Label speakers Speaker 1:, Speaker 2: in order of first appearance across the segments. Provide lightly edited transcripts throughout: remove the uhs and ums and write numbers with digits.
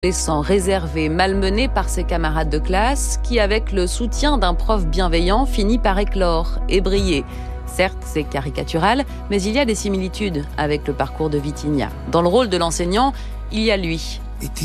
Speaker 1: Adolescent réservé, malmené par ses camarades de classe, qui, avec le soutien d'un prof bienveillant, finit par éclore et briller. Certes, c'est caricatural, mais il y a des similitudes avec le parcours de Vitinha. Dans le rôle de l'enseignant, il y a lui.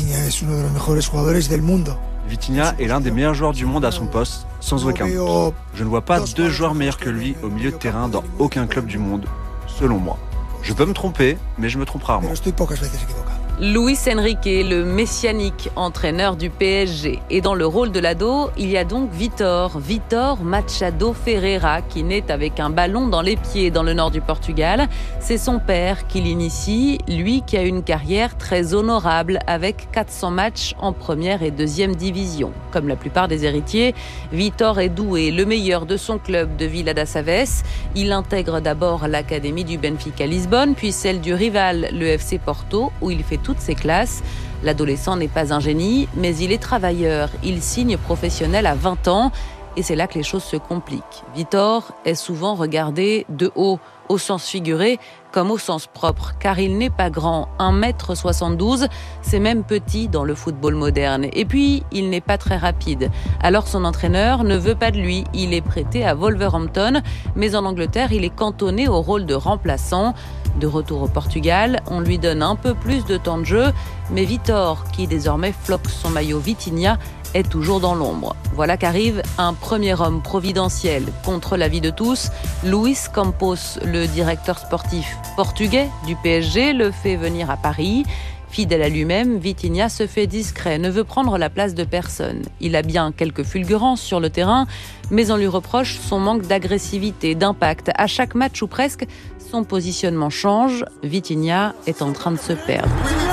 Speaker 2: Vitinha est l'un des meilleurs joueurs du monde à son poste, sans aucun doute. Je ne vois pas deux joueurs meilleurs que lui au milieu de terrain dans aucun club du monde, selon moi. Je peux me tromper, mais je me trompe rarement.
Speaker 1: Luis Enrique, le messianique entraîneur du PSG. Et dans le rôle de l'ado, il y a donc Vitor Machado Ferreira, qui naît avec un ballon dans les pieds dans le nord du Portugal. C'est son père qui l'initie, lui qui a une carrière très honorable avec 400 matchs en première et deuxième division. Comme la plupart des héritiers, Vitor est doué, le meilleur de son club de Vila das Aves. Il intègre d'abord l'académie du Benfica Lisbonne, puis celle du rival, le FC Porto, où il fait toutes ses classes. L'adolescent n'est pas un génie, mais il est travailleur. Il signe professionnel à 20 ans et c'est là que les choses se compliquent. Vitor est souvent regardé de haut, au sens figuré comme au sens propre, car il n'est pas grand, 1,72 m, c'est même petit dans le football moderne. Et puis, il n'est pas très rapide. Alors son entraîneur ne veut pas de lui, il est prêté à Wolverhampton, mais en Angleterre, il est cantonné au rôle de remplaçant. De retour au Portugal, on lui donne un peu plus de temps de jeu, mais Vitor, qui désormais floque son maillot Vitinha, est toujours dans l'ombre. Voilà qu'arrive un premier homme providentiel contre l'avis de tous. Luis Campos, le directeur sportif portugais du PSG, le fait venir à Paris. Fidèle à lui-même, Vitinha se fait discret, ne veut prendre la place de personne. Il a bien quelques fulgurances sur le terrain, mais on lui reproche son manque d'agressivité, d'impact. À chaque match ou presque, son positionnement change. Vitinha est en train de se perdre.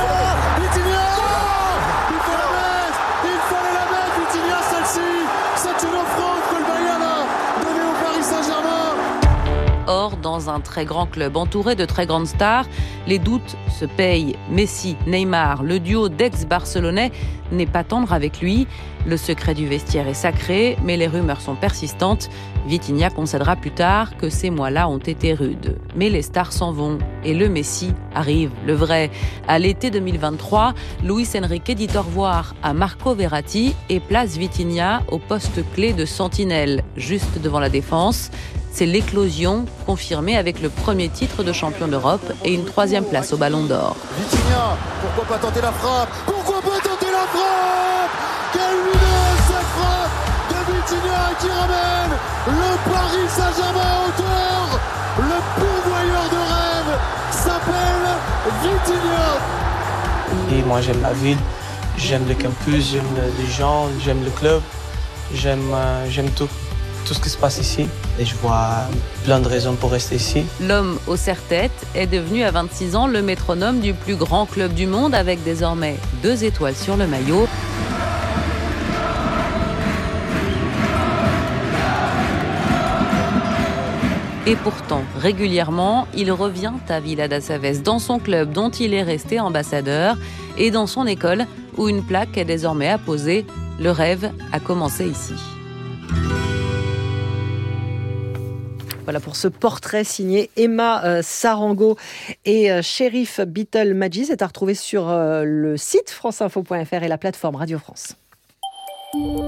Speaker 1: Or, dans un très grand club entouré de très grandes stars, les doutes se payent. Messi, Neymar, le duo d'ex-barcelonais n'est pas tendre avec lui. Le secret du vestiaire est sacré, mais les rumeurs sont persistantes. Vitinha concédera plus tard que ces mois-là ont été rudes. Mais les stars s'en vont et le Messi arrive, le vrai. À l'été 2023, Luis Enrique dit au revoir à Marco Verratti et place Vitinha au poste clé de sentinelle, juste devant la défense. C'est l'éclosion confirmée avec le premier titre de champion d'Europe et une 3e place au Ballon d'Or.
Speaker 3: Vitinha, pourquoi pas tenter la frappe ? Pourquoi pas tenter la frappe ? Quelle lumineuse cette frappe de Vitinha qui ramène le Paris Saint-Germain à hauteur. Le pourvoyeur de rêve s'appelle Vitinha.
Speaker 4: Et moi j'aime la ville, j'aime le campus, j'aime les gens, j'aime le club, j'aime tout ce qui se passe ici et je vois plein de raisons pour rester ici.
Speaker 1: L'homme au serre-tête est devenu à 26 ans le métronome du plus grand club du monde avec désormais 2 étoiles sur le maillot. Et pourtant, régulièrement, il revient à Vila das Aves, dans son club dont il est resté ambassadeur et dans son école où une plaque est désormais apposée. Le rêve a commencé ici.
Speaker 5: Voilà pour ce portrait signé Emma Sarango et Chérif Beatle-Madji. C'est à retrouver sur le site franceinfo.fr et la plateforme Radio France.
Speaker 6: Une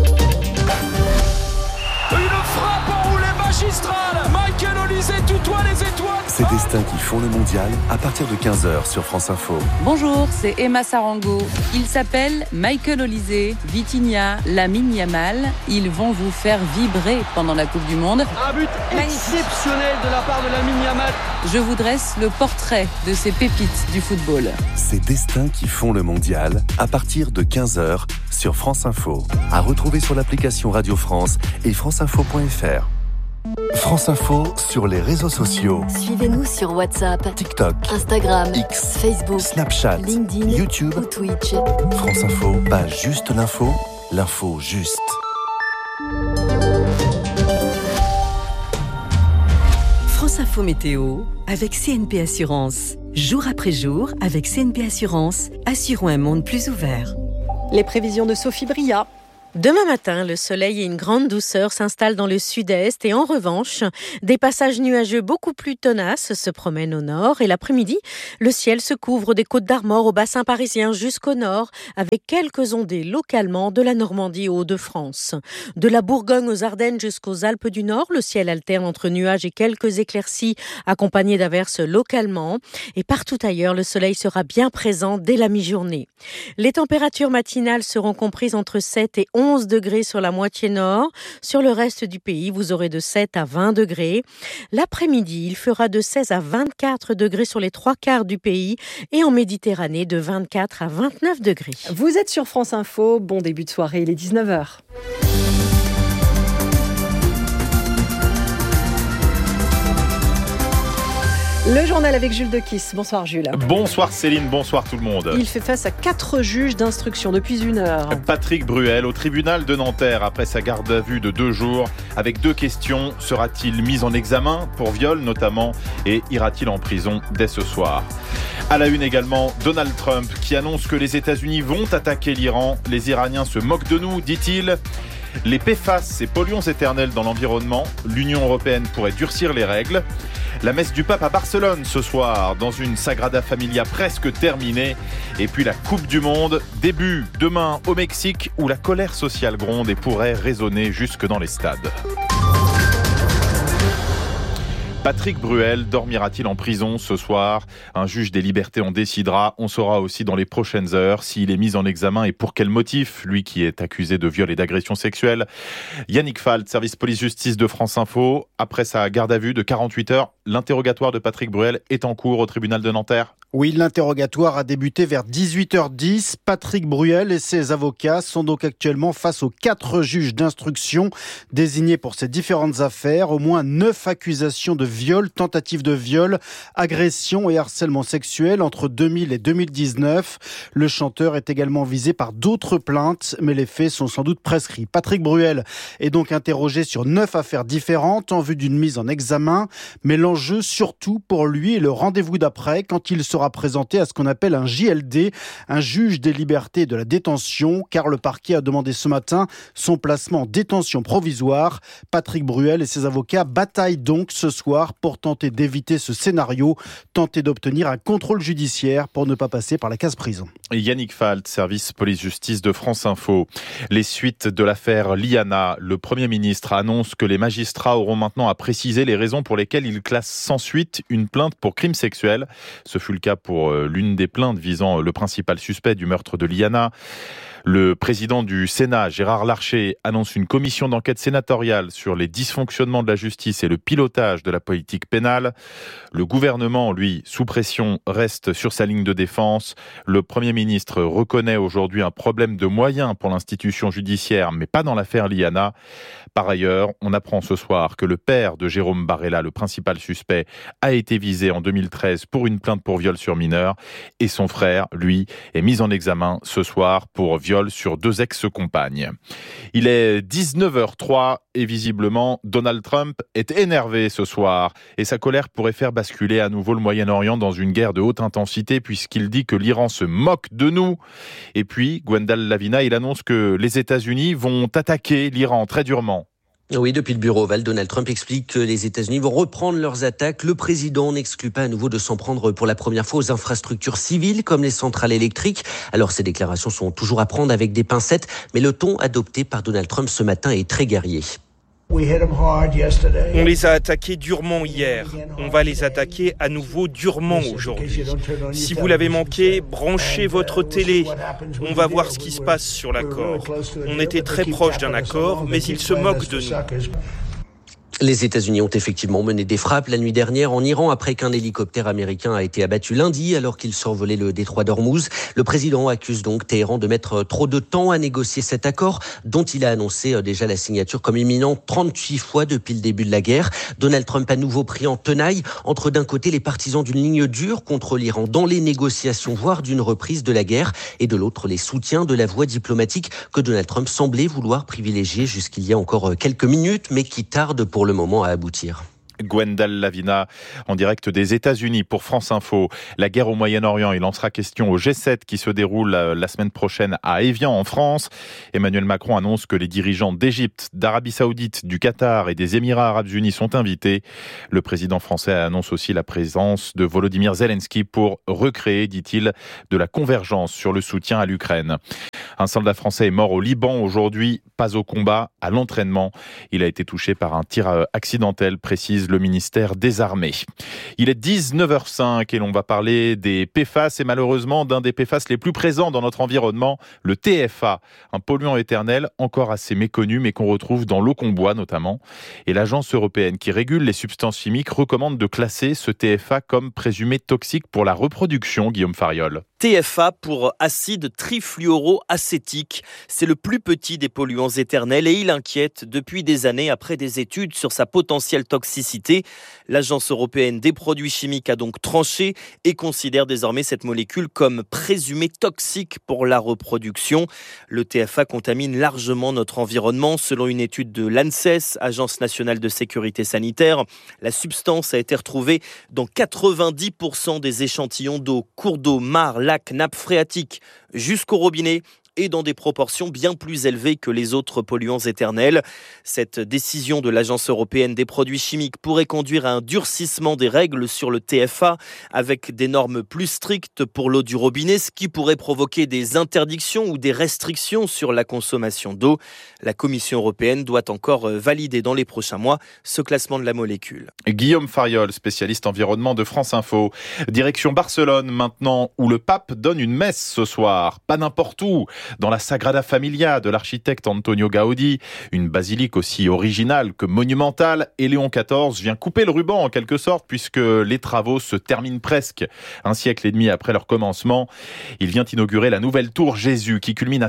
Speaker 6: frappe enroulée magistrale. Michael Olise tutoie les étoiles.
Speaker 7: Ces destins qui font le mondial à partir de 15h sur France Info.
Speaker 1: Bonjour, c'est Emma Sarango. Ils s'appellent Michael Olise, Vitinha, Lamine Yamal. Ils vont vous faire vibrer pendant la Coupe du Monde.
Speaker 6: Un but exceptionnel de la part de Lamine Yamal.
Speaker 1: Je vous dresse le portrait de ces pépites du football.
Speaker 7: Ces destins qui font le mondial à partir de 15h sur France Info. À retrouver sur l'application Radio France et franceinfo.fr. France Info sur les réseaux sociaux.
Speaker 8: Suivez-nous sur WhatsApp,
Speaker 7: TikTok,
Speaker 8: Instagram,
Speaker 7: X,
Speaker 8: Facebook,
Speaker 7: Snapchat,
Speaker 8: LinkedIn,
Speaker 7: YouTube
Speaker 8: ou Twitch.
Speaker 7: France Info, pas juste l'info, l'info juste.
Speaker 9: France Info Météo avec CNP Assurance. Jour après jour, avec CNP Assurance, assurons un monde plus ouvert.
Speaker 5: Les prévisions de Sophie Bria.
Speaker 10: Demain matin, le soleil et une grande douceur s'installent dans le sud-est et en revanche, des passages nuageux beaucoup plus tenaces se promènent au nord et l'après-midi, le ciel se couvre des Côtes d'Armor au bassin parisien jusqu'au nord avec quelques ondées localement de la Normandie aux Hauts-de-France. De la Bourgogne aux Ardennes jusqu'aux Alpes du Nord, le ciel alterne entre nuages et quelques éclaircies accompagnées d'averses localement et partout ailleurs, le soleil sera bien présent dès la mi-journée. Les températures matinales seront comprises entre 7 et 11 degrés sur la moitié nord. Sur le reste du pays, vous aurez de 7 à 20 degrés. L'après-midi, il fera de 16 à 24 degrés sur les 3/4 du pays et en Méditerranée de 24 à 29 degrés.
Speaker 5: Vous êtes sur France Info. Bon début de soirée, il est 19h. Le journal avec Jules Dequiss. Bonsoir Jules.
Speaker 11: Bonsoir Céline, bonsoir tout le monde.
Speaker 5: Il fait face à 4 juges d'instruction depuis 1 heure.
Speaker 11: Patrick Bruel au tribunal de Nanterre après sa garde à vue de 2 jours avec 2 questions. Sera-t-il mis en examen pour viol notamment et ira-t-il en prison dès ce soir? À la une également, Donald Trump qui annonce que les États-Unis vont attaquer l'Iran. Les Iraniens se moquent de nous, dit-il. Les PFAS, ces polluants éternels dans l'environnement. L'Union européenne pourrait durcir les règles. La messe du pape à Barcelone ce soir, dans une Sagrada Familia presque terminée. Et puis la Coupe du Monde, début demain au Mexique, où la colère sociale gronde et pourrait résonner jusque dans les stades. Patrick Bruel dormira-t-il en prison ce soir? Un juge des libertés en décidera. On saura aussi dans les prochaines heures s'il est mis en examen et pour quel motif, lui qui est accusé de viol et d'agression sexuelle. Yannick Falt, service police-justice de France Info. Après sa garde à vue de 48 heures, l'interrogatoire de Patrick Bruel est en cours au tribunal de Nanterre.
Speaker 12: Oui, l'interrogatoire a débuté vers 18h10. Patrick Bruel et ses avocats sont donc actuellement face aux 4 juges d'instruction désignés pour ces différentes affaires. Au moins 9 accusations de viol, tentative de viol, agression et harcèlement sexuel entre 2000 et 2019. Le chanteur est également visé par d'autres plaintes, mais les faits sont sans doute prescrits. Patrick Bruel est donc interrogé sur 9 affaires différentes en vue d'une mise en examen. Mais l'enjeu surtout pour lui est le rendez-vous d'après quand il sera présenté à ce qu'on appelle un JLD, un juge des libertés et de la détention, car le parquet a demandé ce matin son placement en détention provisoire. Patrick Bruel et ses avocats bataillent donc ce soir pour tenter d'éviter ce scénario, tenter d'obtenir un contrôle judiciaire pour ne pas passer par la case prison.
Speaker 11: Yannick Falt, service police-justice de France Info. Les suites de l'affaire Liana, le Premier ministre annonce que les magistrats auront maintenant à préciser les raisons pour lesquelles ils classent sans suite une plainte pour crime sexuel. Ce fut le cas pour l'une des plaintes visant le principal suspect du meurtre de Liana. Le président du Sénat, Gérard Larcher, annonce une commission d'enquête sénatoriale sur les dysfonctionnements de la justice et le pilotage de la politique pénale. Le gouvernement, lui, sous pression, reste sur sa ligne de défense. Le Premier ministre reconnaît aujourd'hui un problème de moyens pour l'institution judiciaire, mais pas dans l'affaire Liana. Par ailleurs, on apprend ce soir que le père de Jérôme Barella, le principal suspect, a été visé en 2013 pour une plainte pour viol sur mineur. Et son frère, lui, est mis en examen ce soir pour viol sur 2 ex-compagnes. Il est 19h03 et visiblement, Donald Trump est énervé ce soir. Et sa colère pourrait faire basculer à nouveau le Moyen-Orient dans une guerre de haute intensité puisqu'il dit que l'Iran se moque de nous. Et puis, Gwendal Lavina, il annonce que les États-Unis vont attaquer l'Iran très durement.
Speaker 13: Oui, depuis le bureau ovale, Donald Trump explique que les États-Unis vont reprendre leurs attaques. Le président n'exclut pas à nouveau de s'en prendre pour la première fois aux infrastructures civiles comme les centrales électriques. Alors ces déclarations sont toujours à prendre avec des pincettes, mais le ton adopté par Donald Trump ce matin est très guerrier.
Speaker 14: On les a attaqués durement hier. On va les attaquer à nouveau durement aujourd'hui. Si vous l'avez manqué, branchez votre télé. On va voir ce qui se passe sur l'accord. On était très proche d'un accord, mais ils se moquent de nous.
Speaker 13: Les États-Unis ont effectivement mené des frappes la nuit dernière en Iran après qu'un hélicoptère américain a été abattu lundi alors qu'il survolait le détroit d'Ormuz. Le président accuse donc Téhéran de mettre trop de temps à négocier cet accord dont il a annoncé déjà la signature comme imminent 38 fois depuis le début de la guerre. Donald Trump a nouveau pris en tenaille entre d'un côté les partisans d'une ligne dure contre l'Iran dans les négociations, voire d'une reprise de la guerre, et de l'autre les soutiens de la voie diplomatique que Donald Trump semblait vouloir privilégier jusqu'il y a encore quelques minutes mais qui tarde pour le moment à aboutir.
Speaker 11: Gwendal Lavina en direct des États-Unis pour France Info. La guerre au Moyen-Orient, il en sera question au G7 qui se déroule la semaine prochaine à Évian en France. Emmanuel Macron annonce que les dirigeants d'Égypte, d'Arabie Saoudite, du Qatar et des Émirats Arabes Unis sont invités. Le président français annonce aussi la présence de Volodymyr Zelensky pour recréer, dit-il, de la convergence sur le soutien à l'Ukraine. Un soldat français est mort au Liban aujourd'hui, pas au combat, à l'entraînement. Il a été touché par un tir accidentel, précise le ministère des Armées. Il est 19h05 et l'on va parler des PFAS et malheureusement d'un des PFAS les plus présents dans notre environnement, le TFA, un polluant éternel encore assez méconnu mais qu'on retrouve dans l'eau qu'on boit notamment. Et l'agence européenne qui régule les substances chimiques recommande de classer ce TFA comme présumé toxique pour la reproduction, Guillaume Fariol.
Speaker 15: TFA pour acide trifluoroacétique. C'est le plus petit des polluants éternels et il inquiète depuis des années après des études sur sa potentielle toxicité. L'Agence européenne des produits chimiques a donc tranché et considère désormais cette molécule comme présumée toxique pour la reproduction. Le TFA contamine largement notre environnement. Selon une étude de l'ANSES, Agence nationale de sécurité sanitaire, la substance a été retrouvée dans 90% des échantillons d'eau, cours d'eau, mares, lacs, nappes phréatiques, jusqu'au robinet et dans des proportions bien plus élevées que les autres polluants éternels. Cette décision de l'Agence européenne des produits chimiques pourrait conduire à un durcissement des règles sur le TFA avec des normes plus strictes pour l'eau du robinet, ce qui pourrait provoquer des interdictions ou des restrictions sur la consommation d'eau. La Commission européenne doit encore valider dans les prochains mois ce classement de la molécule.
Speaker 11: Guillaume Fariol, spécialiste environnement de France Info. Direction Barcelone maintenant, où le pape donne une messe ce soir. Pas n'importe où, dans la Sagrada Familia de l'architecte Antonio Gaudí, une basilique aussi originale que monumentale, et Léon XIV vient couper le ruban en quelque sorte puisque les travaux se terminent presque un siècle et demi après leur commencement. Il vient inaugurer la nouvelle tour Jésus qui culmine à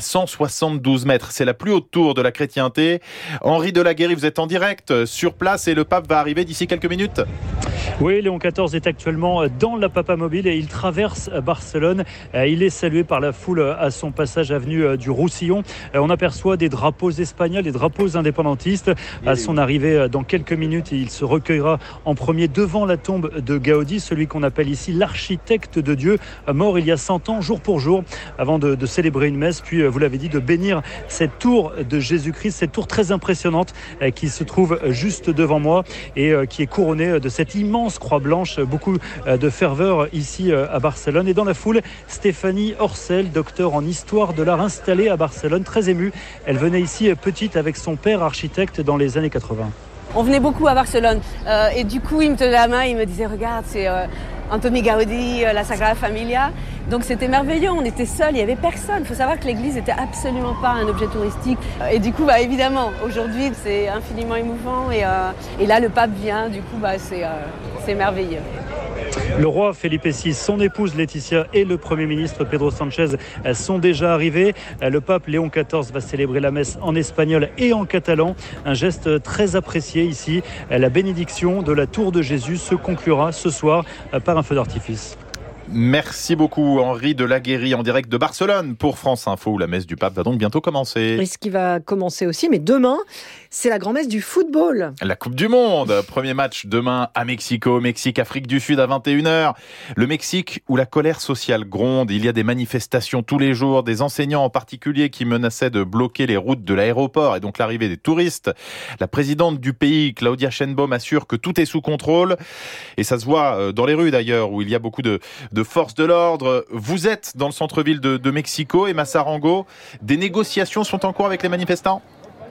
Speaker 11: 172 mètres. C'est la plus haute tour de la chrétienté. Henri de la Guéry, vous êtes en direct sur place et le pape va arriver d'ici quelques minutes.
Speaker 16: Oui, Léon XIV est actuellement dans la Papamobile et il traverse Barcelone. Il est salué par la foule à son passage avenue du Roussillon. On aperçoit des drapeaux espagnols, des drapeaux indépendantistes. À son arrivée dans quelques minutes, il se recueillera en premier devant la tombe de Gaudí, celui qu'on appelle ici l'architecte de Dieu, mort il y a 100 ans, jour pour jour, avant de célébrer une messe, puis vous l'avez dit, de bénir cette tour de Jésus-Christ, cette tour très impressionnante qui se trouve juste devant moi et qui est couronnée de cette immense croix blanche. Beaucoup de ferveur ici à Barcelone. Et dans la foule, Stéphanie Orcel, docteur en histoire de l'art installée à Barcelone, très émue. Elle venait ici petite avec son père architecte dans les années 80.
Speaker 17: On venait beaucoup à Barcelone et du coup il me tenait la main, il me disait regarde c'est Antoni Gaudí, la Sagrada Familia. Donc c'était merveilleux, on était seuls, il n'y avait personne. Il faut savoir que l'église n'était absolument pas un objet touristique. Et du coup, évidemment, aujourd'hui c'est infiniment émouvant et là le pape vient, du coup c'est merveilleux.
Speaker 16: Le roi Felipe VI, son épouse Laetitia et le Premier ministre Pedro Sanchez sont déjà arrivés. Le pape Léon XIV va célébrer la messe en espagnol et en catalan. Un geste très apprécié ici. La bénédiction de la tour de Jésus se conclura ce soir par un feu d'artifice.
Speaker 11: Merci beaucoup Henri de la Guéry en direct de Barcelone pour France Info où la messe du pape va donc bientôt commencer.
Speaker 5: Et ce qui va commencer aussi, mais demain, c'est la grand-messe du football.
Speaker 11: La Coupe du Monde, premier match demain à Mexico, Afrique du Sud à 21h. Le Mexique où la colère sociale gronde, il y a des manifestations tous les jours, des enseignants en particulier qui menaçaient de bloquer les routes de l'aéroport et donc l'arrivée des touristes. La présidente du pays, Claudia Sheinbaum, assure que tout est sous contrôle et ça se voit dans les rues d'ailleurs où il y a beaucoup de forces de l'ordre. Vous êtes dans le centre-ville de Mexico, Emma Sarango. Des négociations sont en cours avec les manifestants ?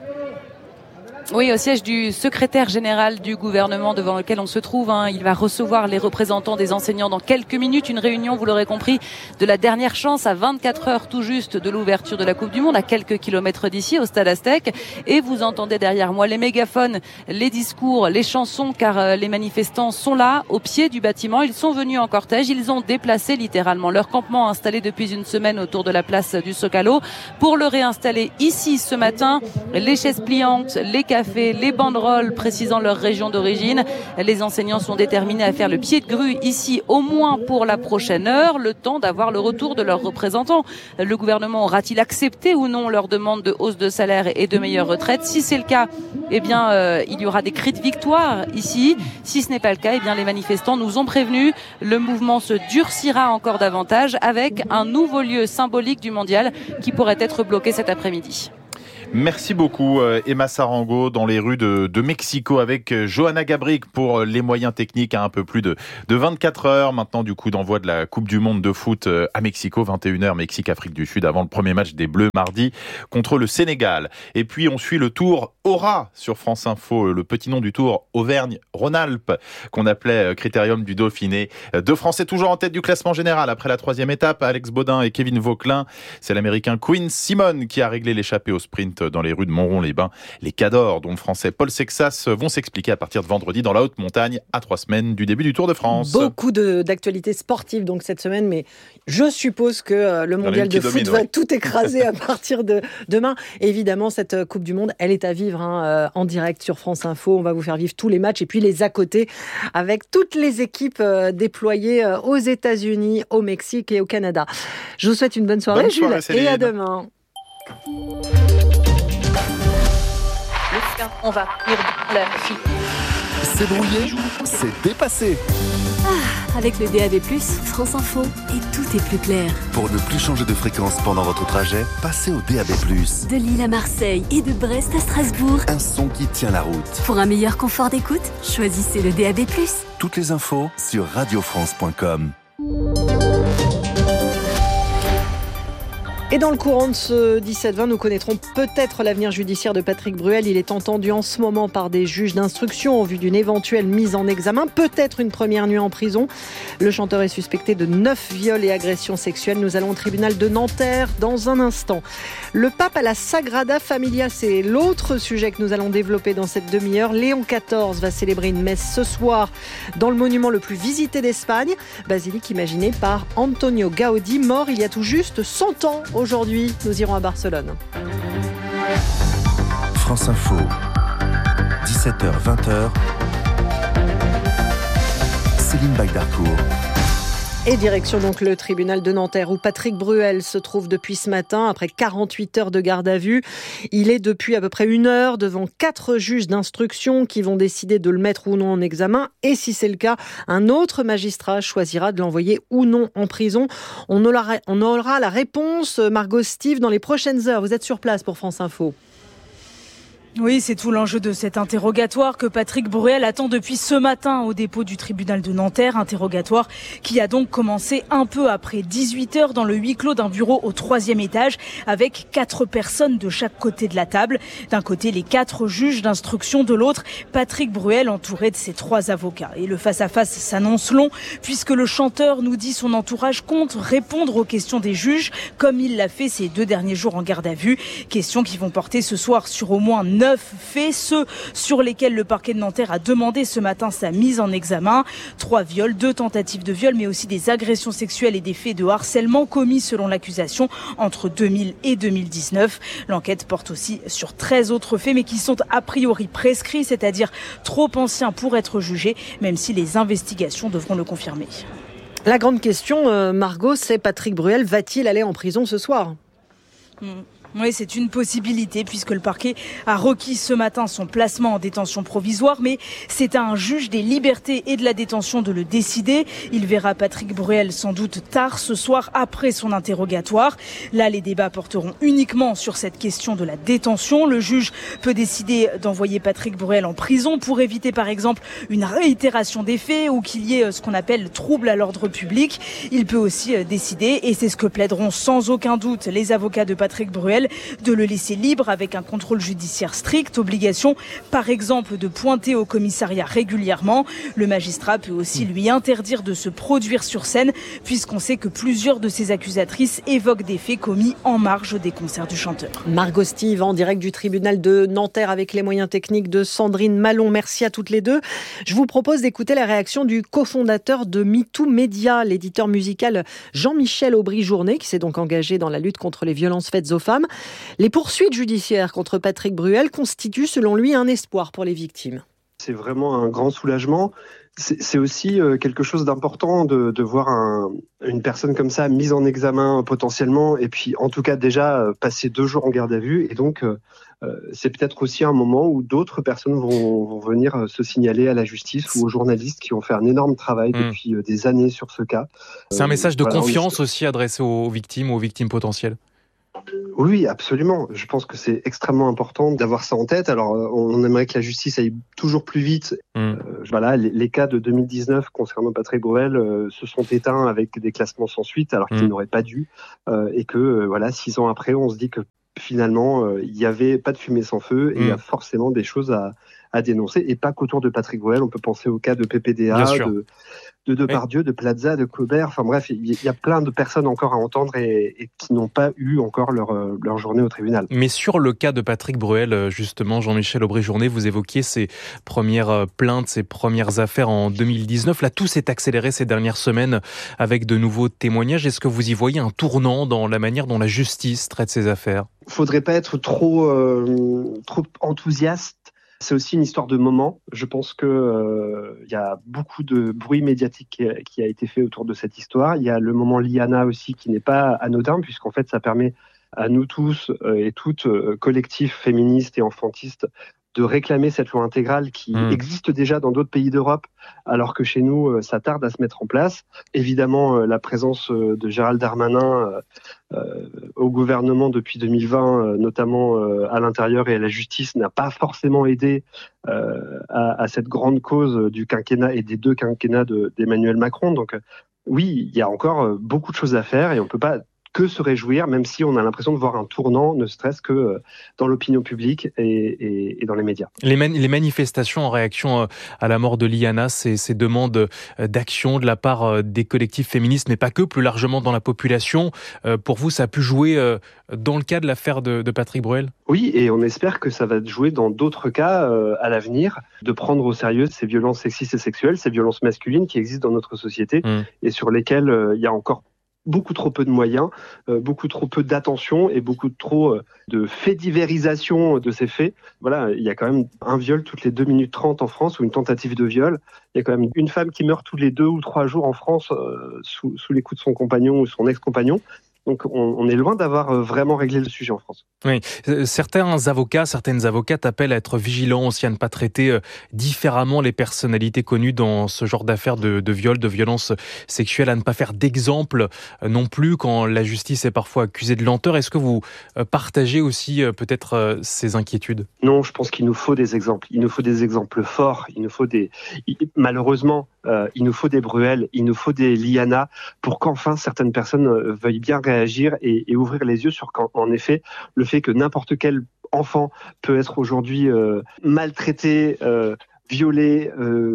Speaker 1: Oui, au siège du secrétaire général du gouvernement devant lequel on se trouve. Il va recevoir les représentants des enseignants dans quelques minutes. Une réunion, vous l'aurez compris, de la dernière chance à 24 heures tout juste de l'ouverture de la Coupe du Monde, à quelques kilomètres d'ici, au Stade Aztec. Et vous entendez derrière moi les mégaphones, les discours, les chansons, car les manifestants sont là, au pied du bâtiment. Ils sont venus en cortège. Ils ont déplacé littéralement leur campement installé depuis une semaine autour de la place du Zócalo pour le réinstaller ici ce matin. Les chaises pliantes, les café, les banderoles précisant leur région d'origine. Les enseignants sont déterminés à faire le pied de grue ici, au moins pour la prochaine heure, le temps d'avoir le retour de leurs représentants. Le gouvernement aura-t-il accepté ou non leur demande de hausse de salaire et de meilleure retraite? Si c'est le cas, il y aura des cris de victoire ici. Si ce n'est pas le cas, les manifestants nous ont prévenus. Le mouvement se durcira encore davantage avec un nouveau lieu symbolique du mondial qui pourrait être bloqué cet après-midi.
Speaker 11: Merci beaucoup Emma Sarango dans les rues de Mexico avec Johanna Gabric pour les moyens techniques à un peu plus de 24 heures. Maintenant du coup d'envoi de la Coupe du Monde de foot à Mexico, 21h Mexique-Afrique du Sud avant le premier match des Bleus mardi contre le Sénégal. Et puis on suit le Tour Aura sur France Info, le petit nom du Tour Auvergne-Rhône-Alpes qu'on appelait Critérium du Dauphiné. Deux Français toujours en tête du classement général après la 3e étape, Alex Baudin et Kevin Vauquelin. C'est l'Américain Quinn Simmons qui a réglé l'échappée au sprint dans les rues de Montron-les-Bains. Les cadors, dont le français Paul Sexas, vont s'expliquer à partir de vendredi dans la haute montagne à 3 semaines du début du Tour de France.
Speaker 5: Beaucoup d'actualités sportives donc cette semaine, mais je suppose que le mondial de foot va tout écraser à partir de demain. Évidemment, cette Coupe du Monde, elle est à vivre en direct sur France Info. On va vous faire vivre tous les matchs et puis les à côté avec toutes les équipes déployées aux États-Unis, au Mexique et au Canada. Je vous souhaite une bonne soirée, Jules, et à demain.
Speaker 1: On va rire de la fille.
Speaker 7: C'est brouillé, c'est dépassé.
Speaker 8: Avec le DAB+, France Info, et tout est plus clair.
Speaker 7: Pour ne plus changer de fréquence pendant votre trajet, passez au DAB+.
Speaker 8: De Lille à Marseille et de Brest à Strasbourg.
Speaker 7: Un son qui tient la route.
Speaker 8: Pour un meilleur confort d'écoute, choisissez le DAB+.
Speaker 7: Toutes les infos sur radiofrance.com.
Speaker 5: Et dans le courant de ce 17-20, nous connaîtrons peut-être l'avenir judiciaire de Patrick Bruel. Il est entendu en ce moment par des juges d'instruction en vue d'une éventuelle mise en examen, peut-être une première nuit en prison. Le chanteur est suspecté de 9 viols et agressions sexuelles. Nous allons au tribunal de Nanterre dans un instant. Le pape à la Sagrada Familia, c'est l'autre sujet que nous allons développer dans cette demi-heure. Léon XIV va célébrer une messe ce soir dans le monument le plus visité d'Espagne, basilique imaginée par Antonio Gaudí, mort il y a tout juste 100 ans. Aujourd'hui, nous irons à Barcelone.
Speaker 7: France Info, 17h-20h, Céline Bagdarcourt.
Speaker 5: Et direction donc le tribunal de Nanterre où Patrick Bruel se trouve depuis ce matin après 48 heures de garde à vue. Il est depuis à peu près 1 heure devant 4 juges d'instruction qui vont décider de le mettre ou non en examen. Et si c'est le cas, un autre magistrat choisira de l'envoyer ou non en prison. On aura la réponse, Margot Steve, dans les prochaines heures. Vous êtes sur place pour France Info.
Speaker 18: Oui, c'est tout l'enjeu de cet interrogatoire que Patrick Bruel attend depuis ce matin au dépôt du tribunal de Nanterre. Interrogatoire qui a donc commencé un peu après 18h dans le huis clos d'un bureau au 3e étage avec 4 personnes de chaque côté de la table. D'un côté, les 4 juges d'instruction, de l'autre, Patrick Bruel entouré de ses 3 avocats. Et le face-à-face s'annonce long puisque le chanteur nous dit son entourage compte répondre aux questions des juges comme il l'a fait ces 2 derniers jours en garde à vue. Questions qui vont porter ce soir sur au moins 9 faits, ceux sur lesquels le parquet de Nanterre a demandé ce matin sa mise en examen. 3 viols, 2 tentatives de viol, mais aussi des agressions sexuelles et des faits de harcèlement commis selon l'accusation entre 2000 et 2019. L'enquête porte aussi sur 13 autres faits, mais qui sont a priori prescrits, c'est-à-dire trop anciens pour être jugés, même si les investigations devront le confirmer.
Speaker 5: La grande question, Margot, c'est Patrick Bruel va-t-il aller en prison ce soir ?
Speaker 18: Oui, c'est une possibilité puisque le parquet a requis ce matin son placement en détention provisoire, mais c'est à un juge des libertés et de la détention de le décider. Il verra Patrick Bruel sans doute tard ce soir après son interrogatoire. Là, les débats porteront uniquement sur cette question de la détention. Le juge peut décider d'envoyer Patrick Bruel en prison pour éviter par exemple une réitération des faits ou qu'il y ait ce qu'on appelle trouble à l'ordre public. Il peut aussi décider, et c'est ce que plaideront sans aucun doute les avocats de Patrick Bruel, de le laisser libre avec un contrôle judiciaire strict, obligation par exemple de pointer au commissariat régulièrement. Le magistrat peut aussi lui interdire de se produire sur scène puisqu'on sait que plusieurs de ses accusatrices évoquent des faits commis en marge des concerts du chanteur.
Speaker 5: Margot Steve en direct du tribunal de Nanterre avec les moyens techniques de Sandrine Malon. Merci à toutes les deux. Je vous propose d'écouter la réaction du cofondateur de MeToo Média, l'éditeur musical Jean-Michel Aubry-Journet, qui s'est donc engagé dans la lutte contre les violences faites aux femmes. Les poursuites judiciaires contre Patrick Bruel constituent selon lui un espoir pour les victimes.
Speaker 19: C'est vraiment un grand soulagement. C'est aussi quelque chose d'important de voir une personne comme ça mise en examen potentiellement, et puis en tout cas déjà passer 2 jours en garde à vue. Et donc c'est peut-être aussi un moment où d'autres personnes vont venir se signaler à la justice ou aux journalistes qui ont fait un énorme travail depuis des années sur ce cas.
Speaker 20: C'est un message de confiance aussi adressé aux victimes potentielles.
Speaker 19: Oui, absolument. Je pense que c'est extrêmement important d'avoir ça en tête. Alors, on aimerait que la justice aille toujours plus vite. Voilà, les cas de 2019 concernant Patrick Bruel se sont éteints avec des classements sans suite, alors qu'ils n'auraient pas dû. Et que, 6 ans après, on se dit que finalement, il n'y avait pas de fumée sans feu, et il y a forcément des choses à dénoncer. Et pas qu'autour de Patrick Bruel. On peut penser au cas de PPDA, de Depardieu, de Plaza, de Colbert. Enfin bref, il y a plein de personnes encore à entendre et qui n'ont pas eu encore leur journée au tribunal.
Speaker 20: Mais sur le cas de Patrick Bruel, justement, Jean-Michel Aubry-Journet, vous évoquiez ses premières plaintes, ses premières affaires en 2019. Là, tout s'est accéléré ces dernières semaines avec de nouveaux témoignages. Est-ce que vous y voyez un tournant dans la manière dont la justice traite ces affaires ?
Speaker 19: Faudrait pas être trop enthousiaste. C'est aussi une histoire de moment. Je pense que y a beaucoup de bruit médiatique qui a été fait autour de cette histoire. Il y a le moment Liana aussi qui n'est pas anodin, puisqu'en fait ça permet à nous tous et toutes, collectifs féministes et enfantistes, de réclamer cette loi intégrale qui existe déjà dans d'autres pays d'Europe, alors que chez nous, ça tarde à se mettre en place. Évidemment, la présence de Gérald Darmanin au gouvernement depuis 2020, notamment à l'intérieur et à la justice, n'a pas forcément aidé à cette grande cause du quinquennat et des 2 quinquennats d'Emmanuel Macron. Donc oui, il y a encore beaucoup de choses à faire et on ne peut pas que se réjouir, même si on a l'impression de voir un tournant, ne serait-ce que dans l'opinion publique et dans les médias.
Speaker 20: Les manifestations en réaction à la mort de Liana, ces demandes d'action de la part des collectifs féministes, mais pas que, plus largement dans la population, pour vous, ça a pu jouer dans le cas de l'affaire de Patrick Bruel ?
Speaker 19: Oui, et on espère que ça va jouer dans d'autres cas à l'avenir, de prendre au sérieux ces violences sexistes et sexuelles, ces violences masculines qui existent dans notre société et sur lesquelles il y a encore beaucoup trop peu de moyens, beaucoup trop peu d'attention et beaucoup trop de faits divérisation de ces faits. Voilà, il y a quand même un viol toutes les 2 minutes 30 en France, ou une tentative de viol. Il y a quand même une femme qui meurt tous les 2 ou 3 jours en France sous les coups de son compagnon ou son ex-compagnon. Donc on est loin d'avoir vraiment réglé le sujet en France.
Speaker 20: Oui, certains avocats, certaines avocates appellent à être vigilants aussi, à ne pas traiter différemment les personnalités connues dans ce genre d'affaires de viol, de violences sexuelles, à ne pas faire d'exemple non plus quand la justice est parfois accusée de lenteur. Est-ce que vous partagez aussi peut-être ces inquiétudes ?
Speaker 19: Non, je pense qu'il nous faut des exemples. Il nous faut des exemples forts. Malheureusement, il nous faut des Bruel, il nous faut des Liana pour qu'enfin certaines personnes veuillent bien réagir et ouvrir les yeux sur qu'en effet, le fait que n'importe quel enfant peut être aujourd'hui maltraité, violé,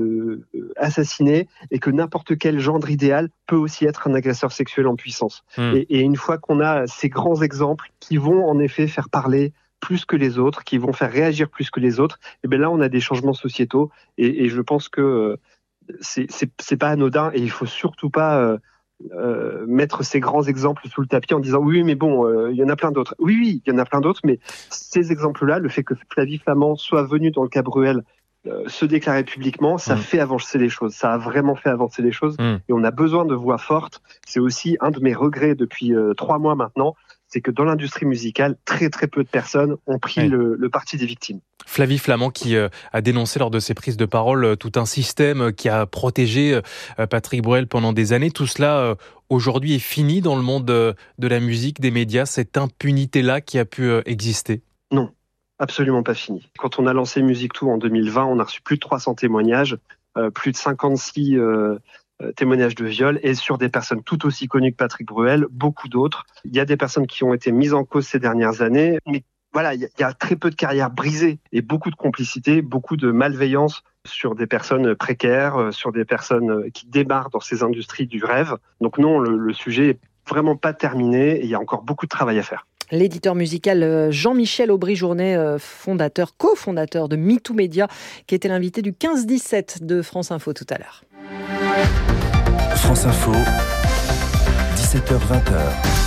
Speaker 19: assassiné, et que n'importe quel gendre idéal peut aussi être un agresseur sexuel en puissance. Et une fois qu'on a ces grands exemples qui vont en effet faire parler plus que les autres, qui vont faire réagir plus que les autres, et bien là on a des changements sociétaux et je pense que c'est pas anodin, et il faut surtout pas mettre ces grands exemples sous le tapis en disant oui mais bon il y en a plein d'autres. Oui il y en a plein d'autres, mais ces exemples-là, le fait que Flavie Flament soit venue dans le cas Bruel se déclarer publiquement, ça fait avancer les choses. Ça a vraiment fait avancer les choses et on a besoin de voix fortes. C'est aussi un de mes regrets depuis 3 mois maintenant, c'est que dans l'industrie musicale, très très peu de personnes ont pris le parti des victimes.
Speaker 20: Flavie Flament qui a dénoncé lors de ses prises de parole tout un système qui a protégé Patrick Bruel pendant des années. Tout cela aujourd'hui est fini dans le monde de la musique, des médias, cette impunité-là qui a pu exister ?
Speaker 19: Non, absolument pas fini. Quand on a lancé Musique Tout en 2020, on a reçu plus de 300 témoignages, plus de 56 témoignages de viol, et sur des personnes tout aussi connues que Patrick Bruel, beaucoup d'autres. Il y a des personnes qui ont été mises en cause ces dernières années, mais voilà, il y a très peu de carrières brisées et beaucoup de complicité, beaucoup de malveillance sur des personnes précaires, sur des personnes qui démarrent dans ces industries du rêve. Donc non, le sujet est vraiment pas terminé et il y a encore beaucoup de travail à faire.
Speaker 5: L'éditeur musical Jean-Michel Aubry-Journet, cofondateur de MeToo Média, qui était l'invité du 15-17 de France Info tout à l'heure.
Speaker 7: France Info, 17h-20h.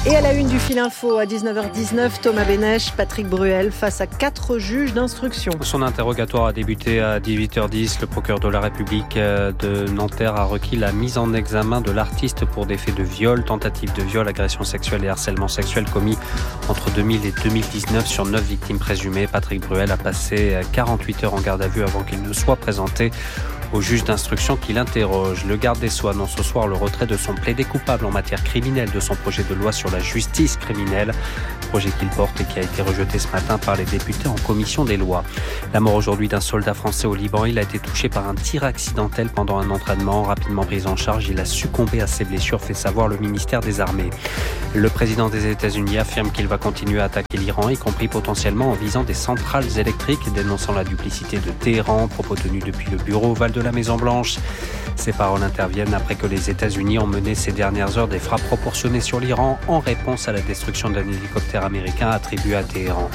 Speaker 5: Et à la une du Fil Info, à 19h19, Thomas Bénèche, Patrick Bruel face à 4 juges d'instruction.
Speaker 21: Son interrogatoire a débuté à 18h10. Le procureur de la République de Nanterre a requis la mise en examen de l'artiste pour des faits de viol, tentative de viol, agression sexuelle et harcèlement sexuel commis entre 2000 et 2019 sur 9 victimes présumées. Patrick Bruel a passé 48 heures en garde à vue avant qu'il ne soit présenté au juge d'instruction qui l'interroge. Le garde des Sceaux annonce ce soir le retrait de son plaidé coupable en matière criminelle de son projet de loi sur la justice criminelle, projet qu'il porte et qui a été rejeté ce matin par les députés en commission des lois. La mort aujourd'hui d'un soldat français au Liban. Il a été touché par un tir accidentel pendant un entraînement. Rapidement pris en charge, il a succombé à ses blessures, fait savoir le ministère des Armées. Le président des États-Unis affirme qu'il va continuer à attaquer l'Iran, y compris potentiellement en visant des centrales électriques, dénonçant la duplicité de Téhéran, propos tenus depuis le bureau ovale de la Maison-Blanche. Ces paroles interviennent après que les États-Unis ont mené ces dernières heures des frappes proportionnées sur l'Iran en réponse à la destruction d'un hélicoptère américain attribué à Téhéran.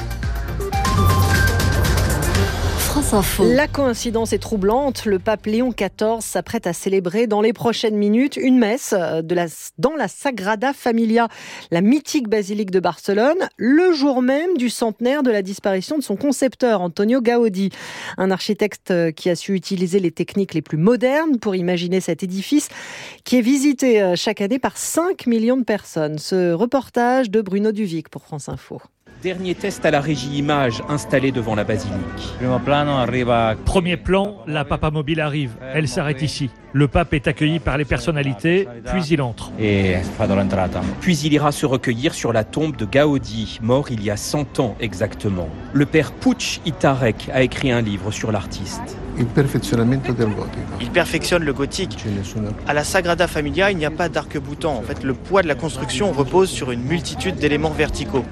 Speaker 5: La coïncidence est troublante. Le pape Léon XIV s'apprête à célébrer dans les prochaines minutes une messe dans la Sagrada Familia, la mythique basilique de Barcelone, le jour même du centenaire de la disparition de son concepteur, Antonio Gaudí. Un architecte qui a su utiliser les techniques les plus modernes pour imaginer cet édifice qui est visité chaque année par 5 millions de personnes. Ce reportage de Bruno Duvic pour France Info.
Speaker 22: Dernier test à la régie image installée devant la basilique.
Speaker 23: Premier plan, la Papa Mobile arrive. Elle s'arrête ici. Le pape est accueilli par les personnalités, puis il entre.
Speaker 22: Puis il ira se recueillir sur la tombe de Gaudí, mort il y a 100 ans exactement. Le père Puig i Tarek a écrit un livre sur l'artiste.
Speaker 24: Il perfectionne le gothique. À la Sagrada Familia, il n'y a pas d'arc-boutant. En fait, le poids de la construction repose sur une multitude d'éléments verticaux.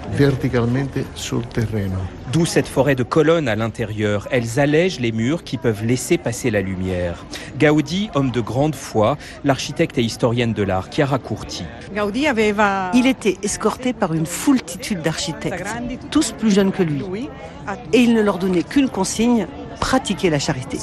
Speaker 22: D'où cette forêt de colonnes à l'intérieur. Elles allègent les murs qui peuvent laisser passer la lumière. Gaudí, homme de grande foi, l'architecte et historienne de l'art, Chiara Curti.
Speaker 25: Il était escorté par une foultitude d'architectes, tous plus jeunes que lui. Et il ne leur donnait qu'une consigne: pratiquer la charité.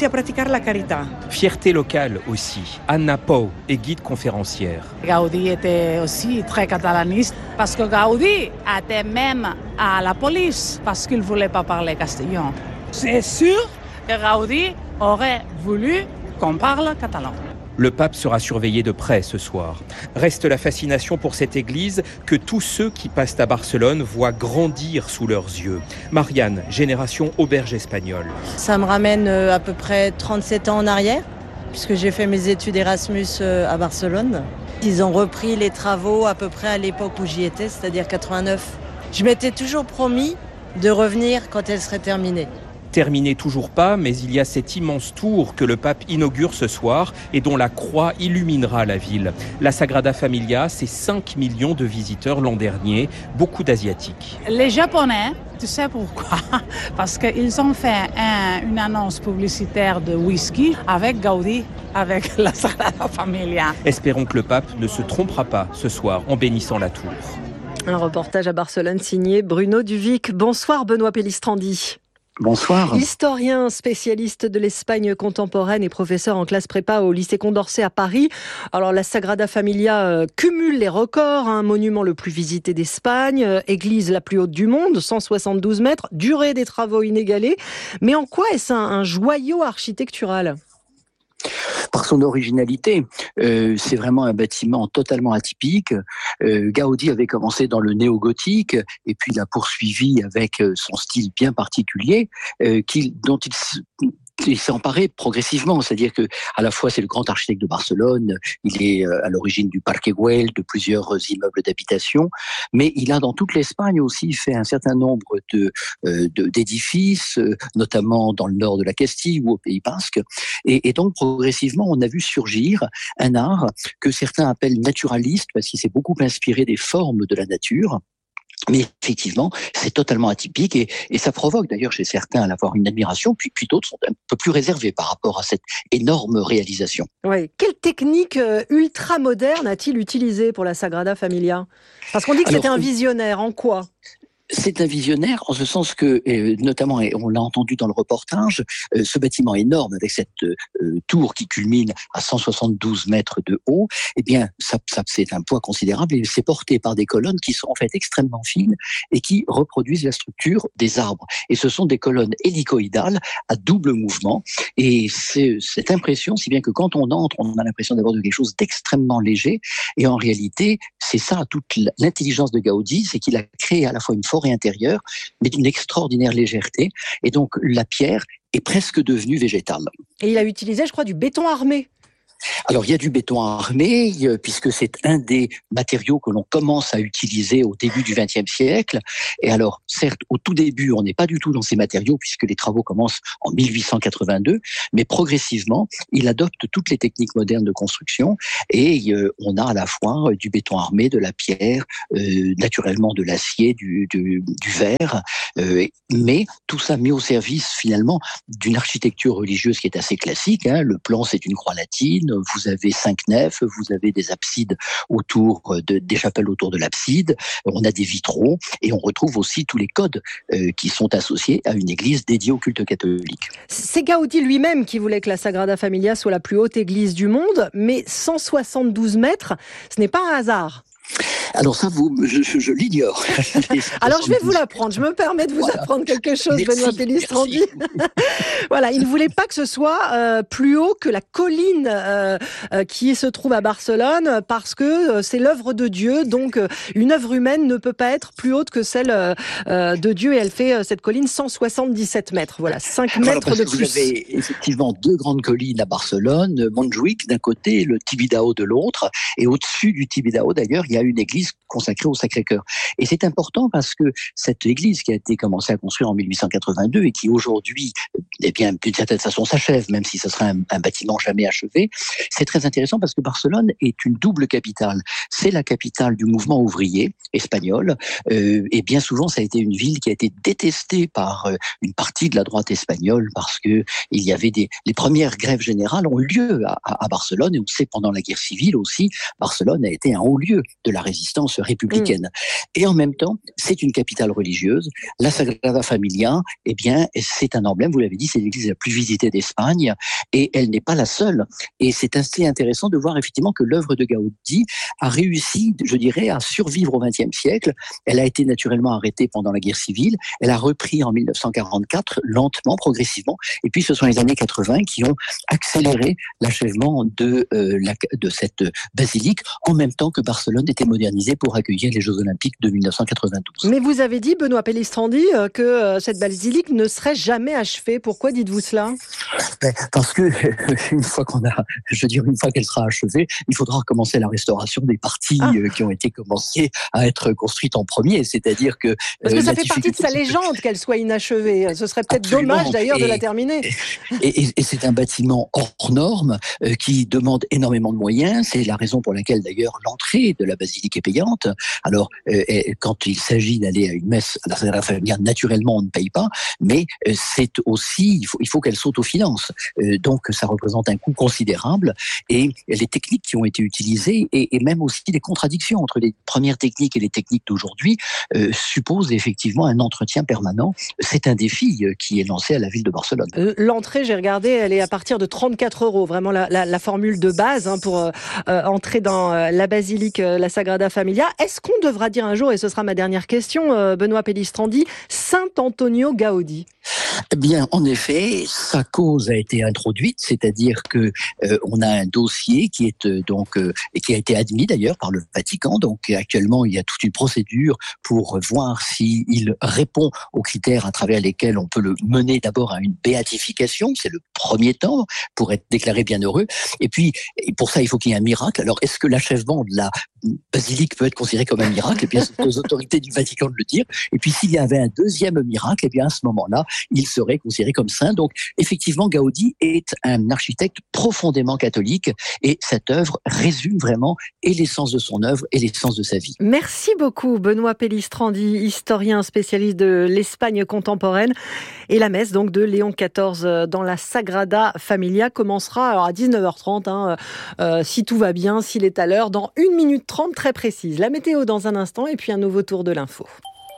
Speaker 22: Fierté locale aussi. Anna Pou est guide conférencière.
Speaker 26: Gaudí était aussi très catalaniste parce que Gaudí était même à la police parce qu'il ne voulait pas parler castillan. C'est sûr que Gaudí aurait voulu qu'on parle catalan.
Speaker 22: Le pape sera surveillé de près ce soir. Reste la fascination pour cette église que tous ceux qui passent à Barcelone voient grandir sous leurs yeux. Marianne, génération auberge espagnole.
Speaker 27: Ça me ramène à peu près 37 ans en arrière, puisque j'ai fait mes études Erasmus à Barcelone. Ils ont repris les travaux à peu près à l'époque où j'y étais, c'est-à-dire 89. Je m'étais toujours promis de revenir quand elle serait terminée.
Speaker 22: Terminé toujours pas, mais il y a cette immense tour que le pape inaugure ce soir et dont la croix illuminera la ville. La Sagrada Familia, c'est 5 millions de visiteurs l'an dernier, beaucoup d'Asiatiques.
Speaker 26: Les Japonais, tu sais pourquoi? Parce qu'ils ont fait une annonce publicitaire de whisky avec Gaudí, avec la Sagrada Familia.
Speaker 22: Espérons que le pape ne se trompera pas ce soir en bénissant la tour.
Speaker 5: Un reportage à Barcelone signé Bruno Duvic. Bonsoir Benoît Pellistrandi.
Speaker 28: Bonsoir.
Speaker 5: Historien, spécialiste de l'Espagne contemporaine et professeur en classe prépa au lycée Condorcet à Paris. Alors la Sagrada Familia cumule les records, un monument le plus visité d'Espagne, église la plus haute du monde, 172 mètres, durée des travaux inégalée. Mais en quoi est-ce un joyau architectural ?
Speaker 28: Par son originalité, c'est vraiment un bâtiment totalement atypique. Gaudí avait commencé dans le néo-gothique et puis l'a poursuivi avec son style bien particulier dont il s'est emparé progressivement, c'est-à-dire que à la fois c'est le grand architecte de Barcelone, il est à l'origine du Parque Güell, de plusieurs immeubles d'habitation, mais il a dans toute l'Espagne aussi fait un certain nombre d'édifices, notamment dans le nord de la Castille ou au Pays Basque, et donc progressivement on a vu surgir un art que certains appellent naturaliste parce qu'il s'est beaucoup inspiré des formes de la nature. Mais effectivement, c'est totalement atypique et ça provoque d'ailleurs chez certains à l'avoir une admiration, puis d'autres sont un peu plus réservés par rapport à cette énorme réalisation.
Speaker 5: Ouais. Quelle technique ultra moderne a-t-il utilisé pour la Sagrada Familia ? Parce qu'on dit que c'était un visionnaire, en quoi ?
Speaker 28: C'est un visionnaire en ce sens que, notamment, et on l'a entendu dans le reportage, ce bâtiment énorme avec cette tour qui culmine à 172 mètres de haut, eh bien, ça c'est un poids considérable et c'est porté par des colonnes qui sont en fait extrêmement fines et qui reproduisent la structure des arbres. Et ce sont des colonnes hélicoïdales à double mouvement. Et c'est cette impression, si bien que quand on entre, on a l'impression d'avoir de quelque chose d'extrêmement léger. Et en réalité, c'est ça toute l'intelligence de Gaudi, c'est qu'il a créé à la fois une forêt intérieure, mais d'une extraordinaire légèreté. Et donc, la pierre est presque devenue végétale.
Speaker 5: Et il a utilisé, je crois, du béton armé.
Speaker 28: Alors, il y a du béton armé, puisque c'est un des matériaux que l'on commence à utiliser au début du XXe siècle. Et alors, certes, au tout début, on n'est pas du tout dans ces matériaux, puisque les travaux commencent en 1882, mais progressivement, il adopte toutes les techniques modernes de construction, et on a à la fois du béton armé, de la pierre, naturellement de l'acier, du verre, mais tout ça mis au service, finalement, d'une architecture religieuse qui est assez classique. Le plan, c'est une croix latine. Vous avez 5 nefs, vous avez des absides autour des chapelles autour de l'abside, on a des vitraux et on retrouve aussi tous les codes qui sont associés à une église dédiée au culte catholique.
Speaker 5: C'est Gaudi lui-même qui voulait que la Sagrada Familia soit la plus haute église du monde, mais 172 mètres, ce n'est pas un hasard.
Speaker 28: Alors ça, je l'ignore.
Speaker 5: Alors je vais vous l'apprendre. Je me permets de vous apprendre quelque chose, Benoît Pellistrandi. Voilà, il ne voulait pas que ce soit plus haut que la colline qui se trouve à Barcelone, parce que c'est l'œuvre de Dieu. Donc une œuvre humaine ne peut pas être plus haute que celle de Dieu. Et elle fait cette colline 177 mètres. Voilà, 5 mètres de plus.
Speaker 28: Vous avez effectivement 2 grandes collines à Barcelone, Montjuïc d'un côté, le Tibidabo de l'autre. Et au-dessus du Tibidabo, d'ailleurs, il y a une église consacrée au Sacré-Cœur. Et c'est important parce que cette église qui a été commencée à construire en 1882 et qui aujourd'hui, eh bien, d'une certaine façon s'achève, même si ce sera un bâtiment jamais achevé, c'est très intéressant parce que Barcelone est une double capitale. C'est la capitale du mouvement ouvrier espagnol, et bien souvent ça a été une ville qui a été détestée par une partie de la droite espagnole parce que il y avait les premières grèves générales ont eu lieu à Barcelone, et on sait pendant la guerre civile aussi, Barcelone a été un haut lieu de la résistance républicaine. Et en même temps, c'est une capitale religieuse. La Sagrada Familia, eh bien, c'est un emblème, vous l'avez dit, c'est l'église la plus visitée d'Espagne, et elle n'est pas la seule. Et c'est assez intéressant de voir effectivement que l'œuvre de Gaudi a réussi, je dirais, à survivre au XXe siècle. Elle a été naturellement arrêtée pendant la guerre civile. Elle a repris en 1944, lentement, progressivement. Et puis, ce sont les années 80 qui ont accéléré l'achèvement de cette basilique, en même temps que Barcelone était modernisée pour accueillir les Jeux Olympiques de 1992.
Speaker 5: Mais vous avez dit, Benoît Pellistrandi, que cette basilique ne serait jamais achevée. Pourquoi dites-vous cela ?
Speaker 28: Parce que une fois qu'elle sera achevée, il faudra commencer la restauration des parties qui ont été commencées à être construites en premier. C'est-à-dire que
Speaker 5: parce que ça fait partie de sa légende qu'elle soit inachevée. Ce serait peut-être dommage d'ailleurs de la terminer.
Speaker 28: Et c'est un bâtiment hors norme qui demande énormément de moyens. C'est la raison pour laquelle d'ailleurs l'entrée de la basilique est payante. Alors quand il s'agit d'aller à une messe à la Sagrada Familia, naturellement on ne paye pas, mais c'est aussi il faut qu'elle saute aux finances. Donc ça représente un coût considérable, et les techniques qui ont été utilisées et même aussi les contradictions entre les premières techniques et les techniques d'aujourd'hui supposent effectivement un entretien permanent. C'est un défi qui est lancé à la ville de Barcelone.
Speaker 5: L'entrée, j'ai regardé, elle est à partir de 34 €, vraiment la formule de base pour entrer dans la basilique, la Sagrada Familia. Est-ce qu'on devra dire un jour, et ce sera ma dernière question, Benoît Pellistrandi, Saint Antonio Gaudi?
Speaker 28: Eh bien, en effet, sa cause a été introduite, c'est-à-dire que on a un dossier qui est et qui a été admis d'ailleurs par le Vatican. Donc actuellement, il y a toute une procédure pour voir s'il répond aux critères à travers lesquels on peut le mener d'abord à une béatification. C'est le premier temps pour être déclaré bienheureux. Et puis, pour ça, il faut qu'il y ait un miracle. Alors, est-ce que l'achèvement de la basilique peut être considéré comme un miracle? Eh bien, c'est aux autorités du Vatican de le dire. Et puis, s'il y avait un deuxième miracle, eh bien, à ce moment-là, il serait considéré comme saint. Donc, effectivement, Gaudi est un architecte profondément catholique, et cette œuvre résume vraiment et l'essence de son œuvre et l'essence de sa vie.
Speaker 5: Merci beaucoup, Benoît Pellistrandi, historien spécialiste de l'Espagne contemporaine. Et la messe donc de Léon XIV dans la Sagrada Familia commencera alors à 19h30, si tout va bien, s'il est à l'heure, dans 1 minute 30 très précise. La météo dans un instant, et puis un nouveau tour de l'info.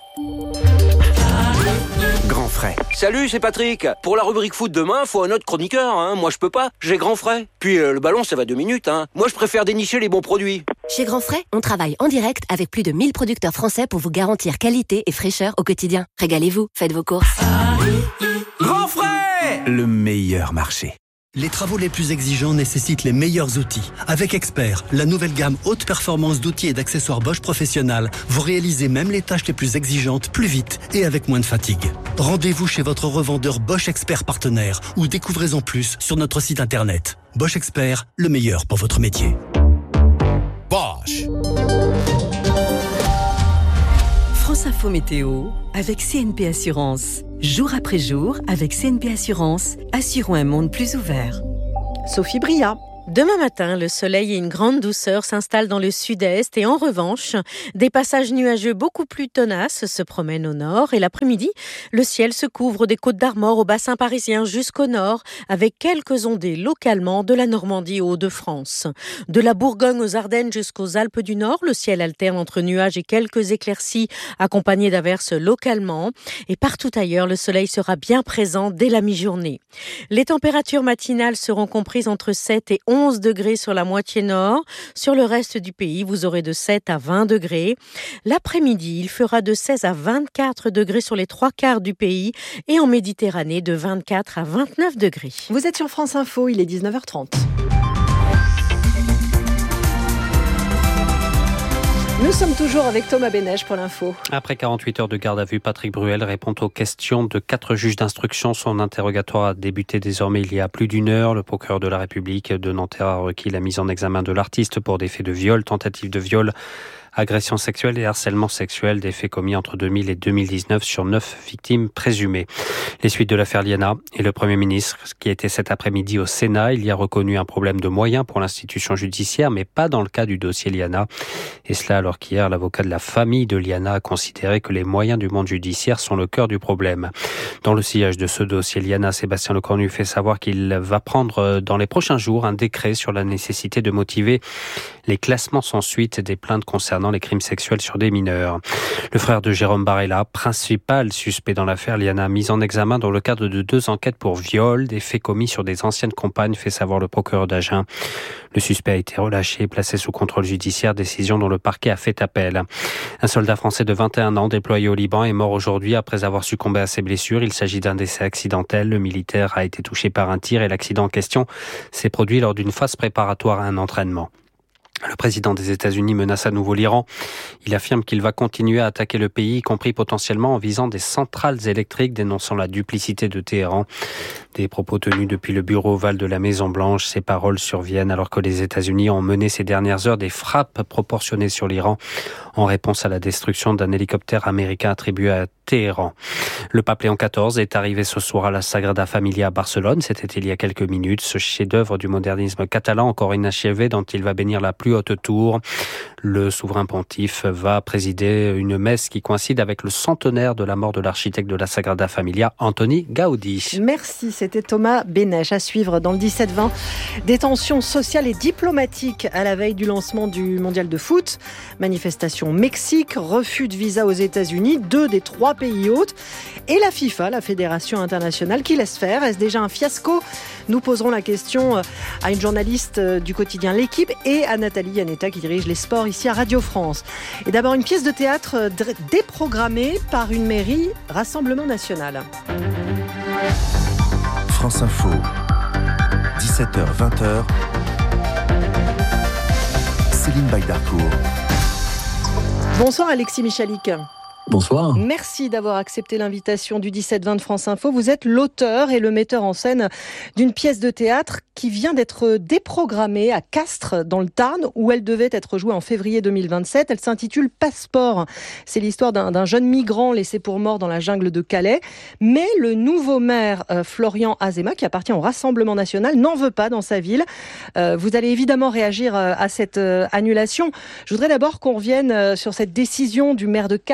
Speaker 2: Grand frais. Salut, c'est Patrick. Pour la rubrique foot demain, faut un autre chroniqueur. Moi, je peux pas. J'ai Grand frais. Puis le ballon, ça va 2 minutes. Moi, je préfère dénicher les bons produits.
Speaker 3: Chez Grand frais, on travaille en direct avec plus de 1000 producteurs français pour vous garantir qualité et fraîcheur au quotidien. Régalez-vous, faites vos courses.
Speaker 2: Grand frais, le meilleur marché.
Speaker 4: Les travaux les plus exigeants nécessitent les meilleurs outils. Avec Expert, la nouvelle gamme haute performance d'outils et d'accessoires Bosch Professionnel, vous réalisez même les tâches les plus exigeantes plus vite et avec moins de fatigue. Rendez-vous chez votre revendeur Bosch Expert partenaire ou découvrez-en plus sur notre site internet. Bosch Expert, le meilleur pour votre métier.
Speaker 6: Bosch. France Info Météo avec CNP Assurance. Jour après jour, avec CNP Assurance, assurons un monde plus ouvert.
Speaker 5: Sophie Bria.
Speaker 9: Demain matin, le soleil et une grande douceur s'installent dans le sud-est et en revanche, des passages nuageux beaucoup plus tenaces se promènent au nord et l'après-midi, le ciel se couvre des Côtes d'Armor au bassin parisien jusqu'au nord avec quelques ondées localement de la Normandie aux Hauts-de-France. De la Bourgogne aux Ardennes jusqu'aux Alpes du Nord, le ciel alterne entre nuages et quelques éclaircies accompagnées d'averses localement et partout ailleurs, le soleil sera bien présent dès la mi-journée. Les températures matinales seront comprises entre 7 et 11 degrés sur la moitié nord. Sur le reste du pays, vous aurez de 7 à 20 degrés. L'après-midi, il fera de 16 à 24 degrés sur les 3/4 du pays et en Méditerranée de 24 à 29 degrés.
Speaker 5: Vous êtes sur France Info, il est 19h30. Nous sommes toujours avec Thomas Bénèche pour l'info.
Speaker 21: Après 48 heures de garde à vue, Patrick Bruel répond aux questions de 4 juges d'instruction. Son interrogatoire a débuté désormais il y a plus d'1 heure. Le procureur de la République de Nanterre a requis la mise en examen de l'artiste pour des faits de viol, tentative de viol, agression sexuelle et harcèlement sexuel, des faits commis entre 2000 et 2019 sur 9 victimes présumées. Les suites de l'affaire Liana et le Premier ministre, qui était cet après-midi au Sénat, il y a reconnu un problème de moyens pour l'institution judiciaire, mais pas dans le cas du dossier Liana. Et cela alors qu'hier, l'avocat de la famille de Liana a considéré que les moyens du monde judiciaire sont le cœur du problème. Dans le sillage de ce dossier Liana, Sébastien Lecornu fait savoir qu'il va prendre dans les prochains jours un décret sur la nécessité de motiver les classements sans suite des plaintes concernant les crimes sexuels sur des mineurs. Le frère de Jérôme Barella, principal suspect dans l'affaire Liana, mis en examen dans le cadre de 2 enquêtes pour viol, des faits commis sur des anciennes compagnes, fait savoir le procureur d'Agen. Le suspect a été relâché et placé sous contrôle judiciaire, décision dont le parquet a fait appel. Un soldat français de 21 ans déployé au Liban est mort aujourd'hui après avoir succombé à ses blessures. Il s'agit d'un décès accidentel. Le militaire a été touché par un tir et l'accident en question s'est produit lors d'une phase préparatoire à un entraînement. Le président des États-Unis menace à nouveau l'Iran. Il affirme qu'il va continuer à attaquer le pays, y compris potentiellement en visant des centrales électriques, dénonçant la duplicité de Téhéran. Des propos tenus depuis le bureau ovale de la Maison-Blanche. Ces paroles surviennent alors que les États-Unis ont mené ces dernières heures des frappes proportionnées sur l'Iran en réponse à la destruction d'un hélicoptère américain attribué à Téhéran. Le pape Léon XIV est arrivé ce soir à la Sagrada Familia à Barcelone. C'était il y a quelques minutes. Ce chef-d'œuvre du modernisme catalan, encore inachevé, dont il va bénir la plus haute tour. Le souverain pontife va présider une messe qui coïncide avec le centenaire de la mort de l'architecte de la Sagrada Familia, Antoni Gaudí.
Speaker 5: Merci, c'était Thomas Bénèche. À suivre dans le 17-20, des tensions sociales et diplomatiques à la veille du lancement du mondial de foot. Manifestation au Mexique, refus de visa aux États-Unis, 2 des 3 pays hôtes. Et la FIFA, la Fédération internationale, qui laisse faire. Est-ce déjà un fiasco ? Nous poserons la question à une journaliste du quotidien L'Équipe et à Nathalie Yanetta qui dirige les sports ici à Radio France. Et d'abord une pièce de théâtre déprogrammée par une mairie, Rassemblement National.
Speaker 7: France Info, 17h-20h, Céline Baydarcourt.
Speaker 5: Bonsoir Alexis Michalik.
Speaker 28: Bonsoir.
Speaker 5: Merci d'avoir accepté l'invitation du 17-20 de France Info. Vous êtes l'auteur et le metteur en scène d'une pièce de théâtre qui vient d'être déprogrammée à Castres, dans le Tarn, où elle devait être jouée en février 2027. Elle s'intitule Passeport. C'est l'histoire d'un jeune migrant laissé pour mort dans la jungle de Calais. Mais le nouveau maire, Florian Azéma, qui appartient au Rassemblement National, n'en veut pas dans sa ville. Vous allez évidemment réagir à cette annulation. Je voudrais d'abord qu'on revienne sur cette décision du maire de Castres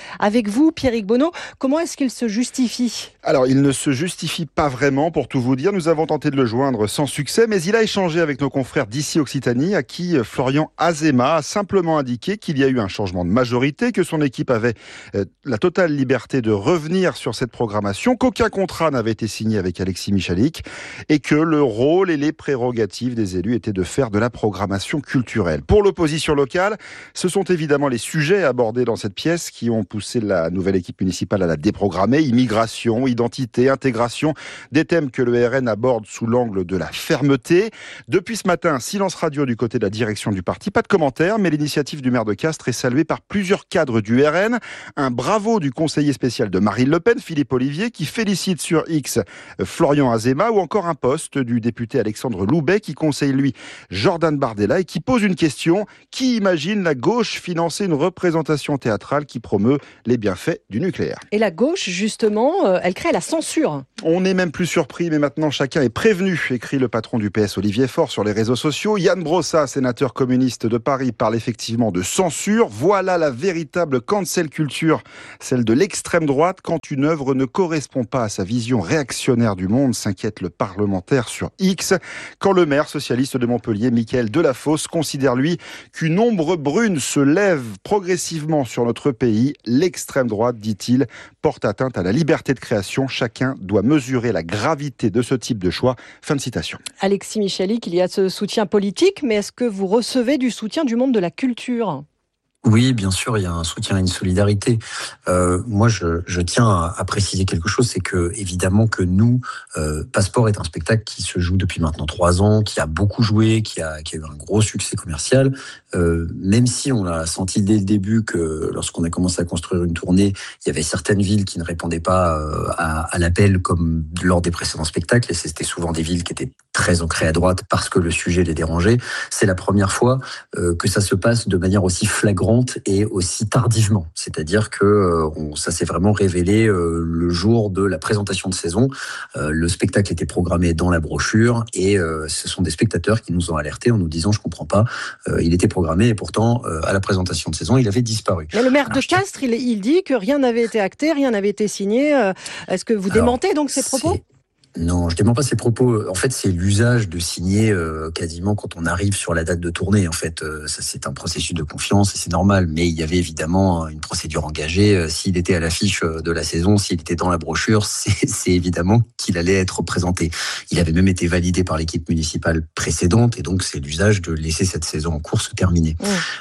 Speaker 5: avec vous, Pierrick Bonneau. Comment est-ce qu'il se justifie ?
Speaker 10: Alors, il ne se justifie pas vraiment, pour tout vous dire. Nous avons tenté de le joindre sans succès, mais il a échangé avec nos confrères d'ici Occitanie, à qui Florian Azéma a simplement indiqué qu'il y a eu un changement de majorité, que son équipe avait la totale liberté de revenir sur cette programmation, qu'aucun contrat n'avait été signé avec Alexis Michalik, et que le rôle et les prérogatives des élus étaient de faire de la programmation culturelle. Pour l'opposition locale, ce sont évidemment les sujets abordés dans cette pièce qui ont poussé la nouvelle équipe municipale à la déprogrammer. Immigration, identité, intégration, des thèmes que le RN aborde sous l'angle de la fermeté. Depuis ce matin, silence radio du côté de la direction du parti. Pas de commentaires, mais l'initiative du maire de Castres est saluée par plusieurs cadres du RN. Un bravo du conseiller spécial de Marine Le Pen, Philippe Olivier, qui félicite sur X Florian Azéma, ou encore un post du député Alexandre Loubet qui conseille lui Jordan Bardella et qui pose une question: qui imagine la gauche financer une représentation théâtrale qui promeut les bienfaits du nucléaire?
Speaker 5: Et la gauche, justement, elle crée la censure.
Speaker 10: On n'est même plus surpris, mais maintenant chacun est prévenu, écrit le patron du PS Olivier Faure sur les réseaux sociaux. Yann Brossat, sénateur communiste de Paris, parle effectivement de censure. Voilà la véritable cancel culture, celle de l'extrême droite. Quand une œuvre ne correspond pas à sa vision réactionnaire du monde, s'inquiète le parlementaire sur X. Quand le maire socialiste de Montpellier, Mickaël Delafosse, considère lui qu'une ombre brune se lève progressivement sur notre pays, l'extrême droite, dit-il, porte atteinte à la liberté de création. Chacun doit mesurer la gravité de ce type de choix. Fin de citation.
Speaker 5: Alexis Michalik, il y a ce soutien politique, mais est-ce que vous recevez du soutien du monde de la culture ?
Speaker 11: Oui, bien sûr, il y a un soutien, une solidarité. Moi, je tiens à préciser quelque chose, c'est que évidemment que nous, Passeport est un spectacle qui se joue depuis maintenant 3 ans, qui a beaucoup joué, qui a eu un gros succès commercial. Même si on a senti dès le début que lorsqu'on a commencé à construire une tournée, il y avait certaines villes qui ne répondaient pas à l'appel comme lors des précédents spectacles, et c'était souvent des villes qui étaient très ancrées à droite parce que le sujet les dérangeait. C'est la première fois que ça se passe de manière aussi flagrante et aussi tardivement. C'est-à-dire que ça s'est vraiment révélé le jour de la présentation de saison. Le spectacle était programmé dans la brochure et ce sont des spectateurs qui nous ont alertés en nous disant « je comprends pas, il était programmé et pourtant à la présentation de saison, il avait disparu ».
Speaker 5: Mais le maire de Castres, il dit que rien n'avait été acté, rien n'avait été signé. Est-ce que vous démentez donc ces propos ?
Speaker 11: Non, je dément pas ces propos. En fait, c'est l'usage de signer quasiment quand on arrive sur la date de tournée. En fait, ça c'est un processus de confiance et c'est normal. Mais il y avait évidemment une procédure engagée. S'il était à l'affiche de la saison, s'il était dans la brochure, c'est évidemment qu'il allait être présenté. Il avait même été validé par l'équipe municipale précédente et donc c'est l'usage de laisser cette saison en cours se terminer.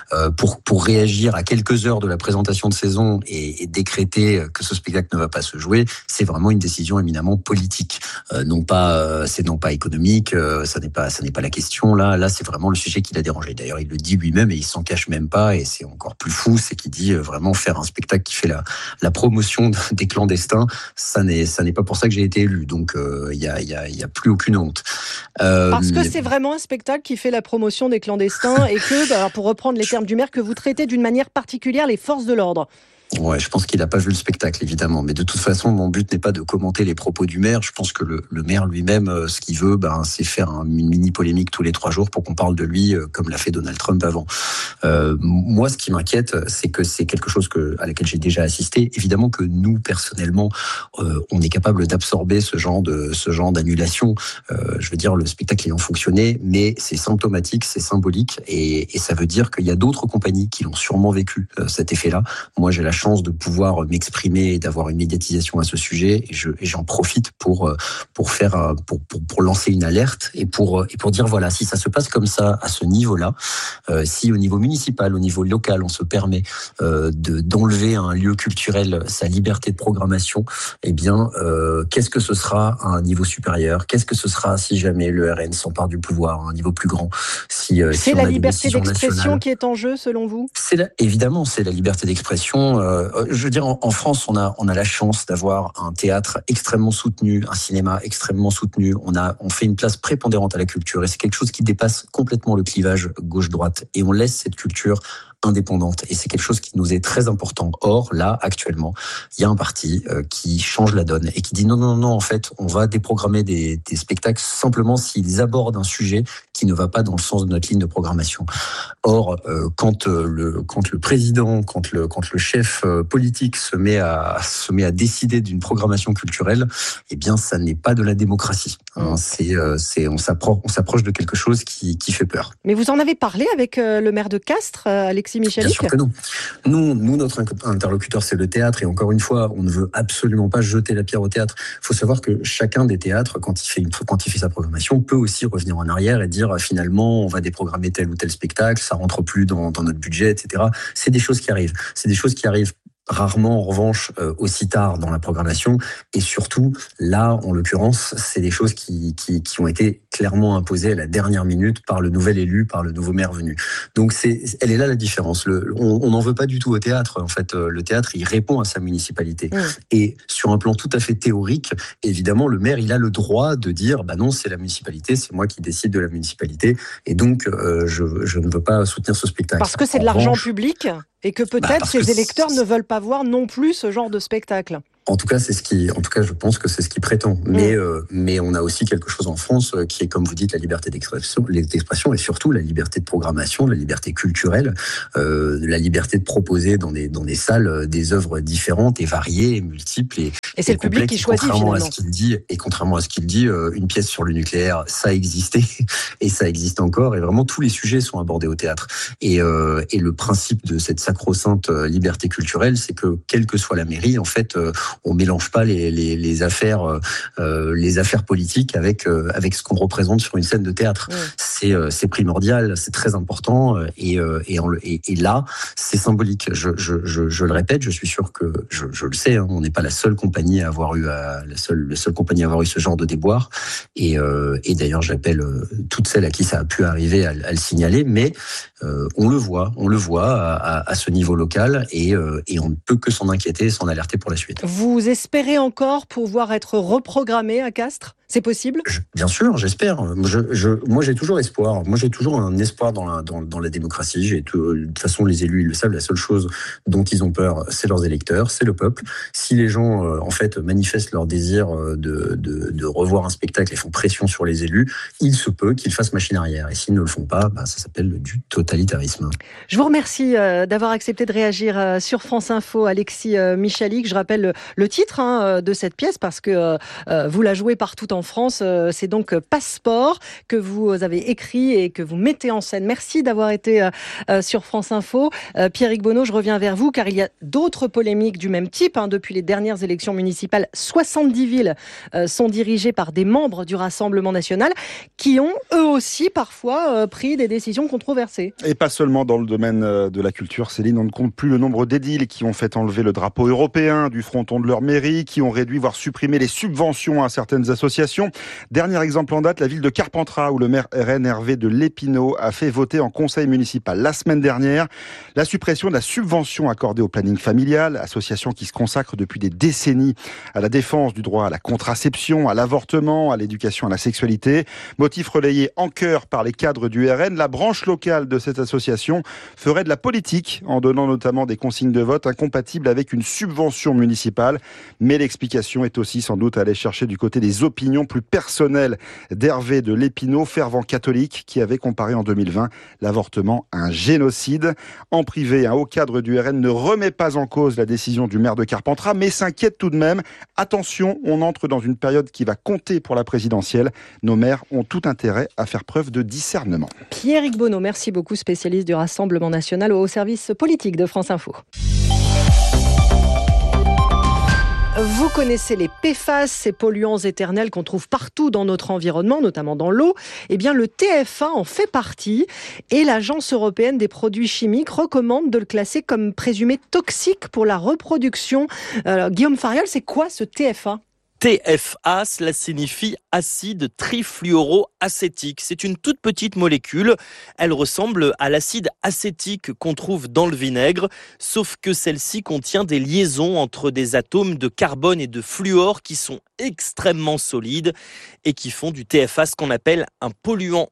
Speaker 11: Pour réagir à quelques heures de la présentation de saison et décréter que ce spectacle ne va pas se jouer, c'est vraiment une décision éminemment politique. C'est non pas économique, ça n'est pas la question là c'est vraiment le sujet qui l'a dérangé. D'ailleurs il le dit lui-même et il s'en cache même pas et c'est encore plus fou, c'est qu'il dit vraiment faire un spectacle qui fait la promotion des clandestins, ça n'est pas pour ça que j'ai été élu, donc il y a plus aucune honte.
Speaker 5: Parce que c'est vraiment un spectacle qui fait la promotion des clandestins et que, alors pour reprendre les termes du maire, que vous traitez d'une manière particulière les forces de l'ordre.
Speaker 11: Ouais, je pense qu'il n'a pas vu le spectacle, évidemment. Mais de toute façon, mon but n'est pas de commenter les propos du maire. Je pense que le maire lui-même, ce qu'il veut, c'est faire une mini-polémique tous les 3 jours pour qu'on parle de lui, comme l'a fait Donald Trump avant. Moi, ce qui m'inquiète, c'est que c'est quelque chose à laquelle j'ai déjà assisté. Évidemment que nous, personnellement, on est capable d'absorber ce genre d'annulation. Je veux dire, le spectacle ayant fonctionné, mais c'est symptomatique, c'est symbolique, et ça veut dire qu'il y a d'autres compagnies qui l'ont sûrement vécu, cet effet-là. Moi, j'ai la chance de pouvoir m'exprimer et d'avoir une médiatisation à ce sujet et j'en profite pour lancer une alerte et pour dire voilà, si ça se passe comme ça à ce niveau-là, si au niveau municipal, au niveau local, on se permet d'enlever à un lieu culturel sa liberté de programmation, eh bien qu'est-ce que ce sera à un niveau supérieur? Qu'est-ce que ce sera si jamais le RN s'empare du pouvoir à un niveau plus grand? C'est
Speaker 5: la liberté d'expression qui est en jeu selon vous?
Speaker 11: Évidemment, c'est la liberté d'expression. Je veux dire, en France, on a la chance d'avoir un théâtre extrêmement soutenu, un cinéma extrêmement soutenu. On fait une place prépondérante à la culture et c'est quelque chose qui dépasse complètement le clivage gauche-droite. Et on laisse cette culture indépendante. Et c'est quelque chose qui nous est très important. Or, là, actuellement, il y a un parti qui change la donne et qui dit non, en fait, on va déprogrammer des spectacles simplement s'ils abordent un sujet qui ne va pas dans le sens de notre ligne de programmation. Or, quand le président, quand le chef politique se met à décider d'une programmation culturelle, eh bien, ça n'est pas de la démocratie. Hein. On s'approche de quelque chose qui fait peur.
Speaker 5: Mais vous en avez parlé avec le maire de Castres, Alexis Michalik ?
Speaker 11: Bien sûr que non. Nous, notre interlocuteur, c'est le théâtre. Et encore une fois, on ne veut absolument pas jeter la pierre au théâtre. Il faut savoir que chacun des théâtres, quand il fait sa programmation, peut aussi revenir en arrière et dire finalement, on va déprogrammer tel ou tel spectacle, ça rentre plus dans notre budget, etc. C'est des choses qui arrivent. C'est des choses qui arrivent rarement, en revanche, aussi tard dans la programmation. Et surtout, là, en l'occurrence, c'est des choses qui ont été clairement imposées à la dernière minute par le nouvel élu, par le nouveau maire venu. Donc, elle est là la différence. On n'en veut pas du tout au théâtre. En fait, le théâtre, il répond à sa municipalité. Et sur un plan tout à fait théorique, évidemment, le maire, il a le droit de dire, non, c'est la municipalité, c'est moi qui décide de la municipalité. Et donc, je ne veux pas soutenir ce spectacle.
Speaker 5: Parce que c'est de l'argent public et que peut-être ces électeurs ne veulent pas voir non plus ce genre de spectacle.
Speaker 11: En tout cas, je pense que c'est ce qu'il prétend. Mais on a aussi quelque chose en France qui est, comme vous dites, la liberté d'expression et surtout la liberté de programmation, la liberté culturelle, la liberté de proposer dans des salles des œuvres différentes et variées et multiples et
Speaker 5: c'est le public qui choisit finalement.
Speaker 11: Contrairement à ce qu'il dit, une pièce sur le nucléaire, ça existait et ça existe encore. Et vraiment, tous les sujets sont abordés au théâtre. Et le principe de cette sacro-sainte liberté culturelle, c'est que quelle que soit la mairie, en fait, on mélange pas les affaires politiques avec ce qu'on représente sur une scène de théâtre. C'est primordial, c'est très important et là c'est symbolique. Je le répète, je suis sûr que je le sais, on n'est pas la seule compagnie à avoir eu la seule compagnie à avoir eu ce genre de déboire et d'ailleurs j'appelle toutes celles à qui ça a pu arriver à le signaler, mais on le voit à ce niveau local et on ne peut que s'en inquiéter et s'en alerter pour la suite.
Speaker 5: Vous espérez encore pouvoir être reprogrammé à Castres ? C'est possible ?
Speaker 11: Bien sûr, j'espère. Moi, j'ai toujours espoir. Moi, j'ai toujours un espoir dans la démocratie. De toute façon, les élus, ils le savent. La seule chose dont ils ont peur, c'est leurs électeurs, c'est le peuple. Si les gens, en fait, manifestent leur désir de revoir un spectacle et font pression sur les élus, il se peut qu'ils fassent machine arrière. Et s'ils ne le font pas, ça s'appelle du totalitarisme.
Speaker 5: Je vous remercie d'avoir accepté de réagir sur France Info, Alexis Michalik. Je rappelle le titre de cette pièce parce que vous la jouez partout en France. C'est donc Passeport que vous avez écrit et que vous mettez en scène. Merci d'avoir été sur France Info. Pierrick Bonneau, je reviens vers vous car il y a d'autres polémiques du même type. Depuis les dernières élections municipales, 70 villes sont dirigées par des membres du Rassemblement national qui ont eux aussi parfois pris des décisions controversées.
Speaker 10: Et pas seulement dans le domaine de la culture, Céline, on ne compte plus le nombre d'édiles qui ont fait enlever le drapeau européen du fronton de leur mairie, qui ont réduit voire supprimé les subventions à certaines associations. Dernier exemple en date, la ville de Carpentras, où le maire RN Hervé de Lépinot a fait voter en conseil municipal la semaine dernière la suppression de la subvention accordée au planning familial, association qui se consacre depuis des décennies à la défense du droit à la contraception, à l'avortement, à l'éducation à la sexualité. Motif relayé en chœur par les cadres du RN, la branche locale de cette association ferait de la politique en donnant notamment des consignes de vote incompatibles avec une subvention municipale. Mais l'explication est aussi sans doute à aller chercher du côté des opinions plus personnelles d'Hervé de Lépinot, fervent catholique, qui avait comparé en 2020 l'avortement à un génocide. En privé, un haut cadre du RN ne remet pas en cause la décision du maire de Carpentras, mais s'inquiète tout de même. Attention, on entre dans une période qui va compter pour la présidentielle. Nos maires ont tout intérêt à faire preuve de discernement.
Speaker 5: Pierrick Bonneau, merci beaucoup, spécialiste du Rassemblement national au service politique de France Info. Vous connaissez les PFAS, ces polluants éternels qu'on trouve partout dans notre environnement, notamment dans l'eau. Eh bien, le TFA en fait partie et l'Agence européenne des produits chimiques recommande de le classer comme présumé toxique pour la reproduction. Guillaume Fariol, c'est quoi ce TFA ?
Speaker 1: TFA, cela signifie acide trifluoroacétique. C'est une toute petite molécule. Elle ressemble à l'acide acétique qu'on trouve dans le vinaigre, sauf que celle-ci contient des liaisons entre des atomes de carbone et de fluor qui sont extrêmement solides et qui font du TFA ce qu'on appelle un polluant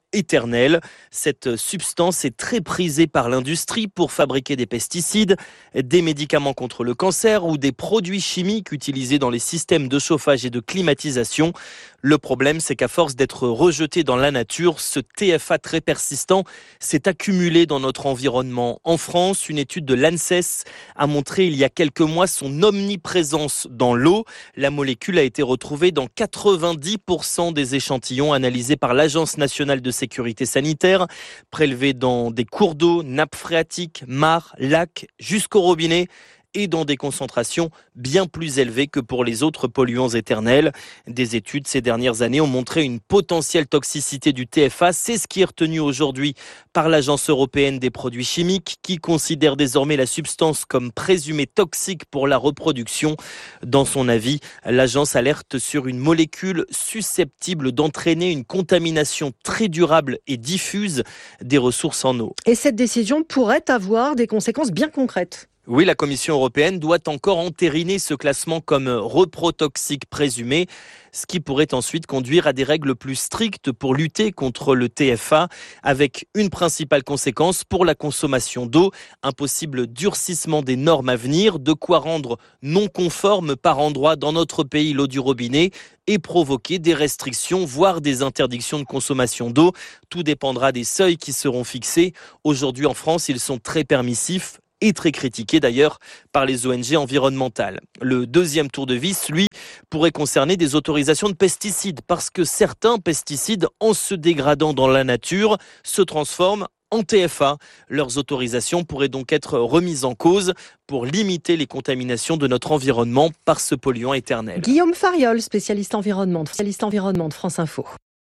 Speaker 1: éternel. Cette substance est très prisée par l'industrie pour fabriquer des pesticides, des médicaments contre le cancer ou des produits chimiques utilisés dans les systèmes de chauffage et de climatisation. Le problème, c'est qu'à force d'être rejeté dans la nature, ce TFA très persistant s'est accumulé dans notre environnement. En France, une étude de l'ANSES a montré il y a quelques mois son omniprésence dans l'eau. La molécule a été retrouvée dans 90% des échantillons analysés par l'Agence nationale de sécurité sanitaire, prélevés dans des cours d'eau, nappes phréatiques, mares, lacs, jusqu'au robinet, et dans des concentrations bien plus élevées que pour les autres polluants éternels. Des études ces dernières années ont montré une potentielle toxicité du TFA. C'est ce qui est retenu aujourd'hui par l'Agence européenne des produits chimiques, qui considère désormais la substance comme présumée toxique pour la reproduction. Dans son avis, l'agence alerte sur une molécule susceptible d'entraîner une contamination très durable et diffuse des ressources en eau.
Speaker 5: Et cette décision pourrait avoir des conséquences bien concrètes.
Speaker 1: Oui, la Commission européenne doit encore entériner ce classement comme reprotoxique présumé, ce qui pourrait ensuite conduire à des règles plus strictes pour lutter contre le TFA, avec une principale conséquence pour la consommation d'eau, un possible durcissement des normes à venir, de quoi rendre non conforme par endroits dans notre pays l'eau du robinet et provoquer des restrictions, voire des interdictions de consommation d'eau. Tout dépendra des seuils qui seront fixés. Aujourd'hui en France, ils sont très permissifs et très critiqué d'ailleurs par les ONG environnementales. Le deuxième tour de vis, lui, pourrait concerner des autorisations de pesticides, parce que certains pesticides, en se dégradant dans la nature, se transforment en TFA. Leurs autorisations pourraient donc être remises en cause pour limiter les contaminations de notre environnement par ce polluant éternel.
Speaker 5: Guillaume Fariol, spécialiste environnement de France Info.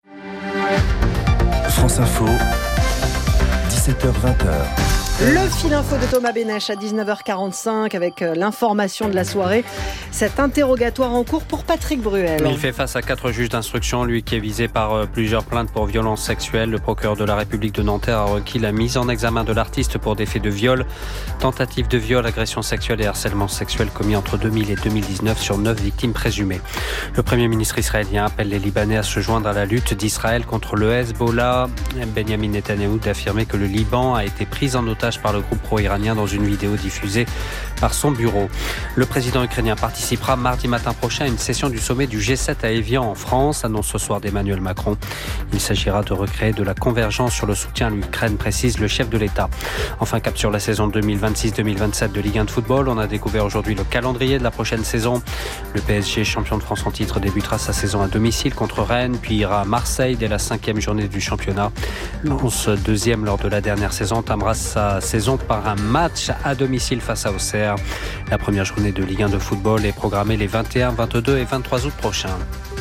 Speaker 7: France Info, 17h-20h.
Speaker 5: Le fil info de Thomas Bénèche à 19h45 avec l'information de la soirée. Cet interrogatoire en cours pour Patrick Bruel.
Speaker 21: Il fait face à 4 juges d'instruction, lui qui est visé par plusieurs plaintes pour violences sexuelles. Le procureur de la République de Nanterre a requis la mise en examen de l'artiste pour des faits de viol, tentative de viol, agression sexuelle et harcèlement sexuel commis entre 2000 et 2019 sur 9 victimes présumées. Le Premier ministre israélien appelle les Libanais à se joindre à la lutte d'Israël contre le Hezbollah. Benjamin Netanyahou a affirmé que le Liban a été pris en otage par le groupe pro-iranien dans une vidéo diffusée par son bureau. Le président ukrainien participera mardi matin prochain à une session du sommet du G7 à Évian en France, annonce ce soir d'Emmanuel Macron. Il s'agira de recréer de la convergence sur le soutien à l'Ukraine, précise le chef de l'État. Enfin, cap sur la saison 2026-2027 de Ligue 1 de football. On a découvert aujourd'hui le calendrier de la prochaine saison. Le PSG, champion de France en titre, débutera sa saison à domicile contre Rennes, puis ira à Marseille dès la 5e journée du championnat. Lens, deuxième lors de la dernière saison, entamera sa saison par un match à domicile face à Auxerre. La première journée de Ligue 1 de football est programmée les 21, 22 et 23 août prochains.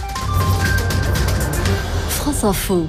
Speaker 3: France Info.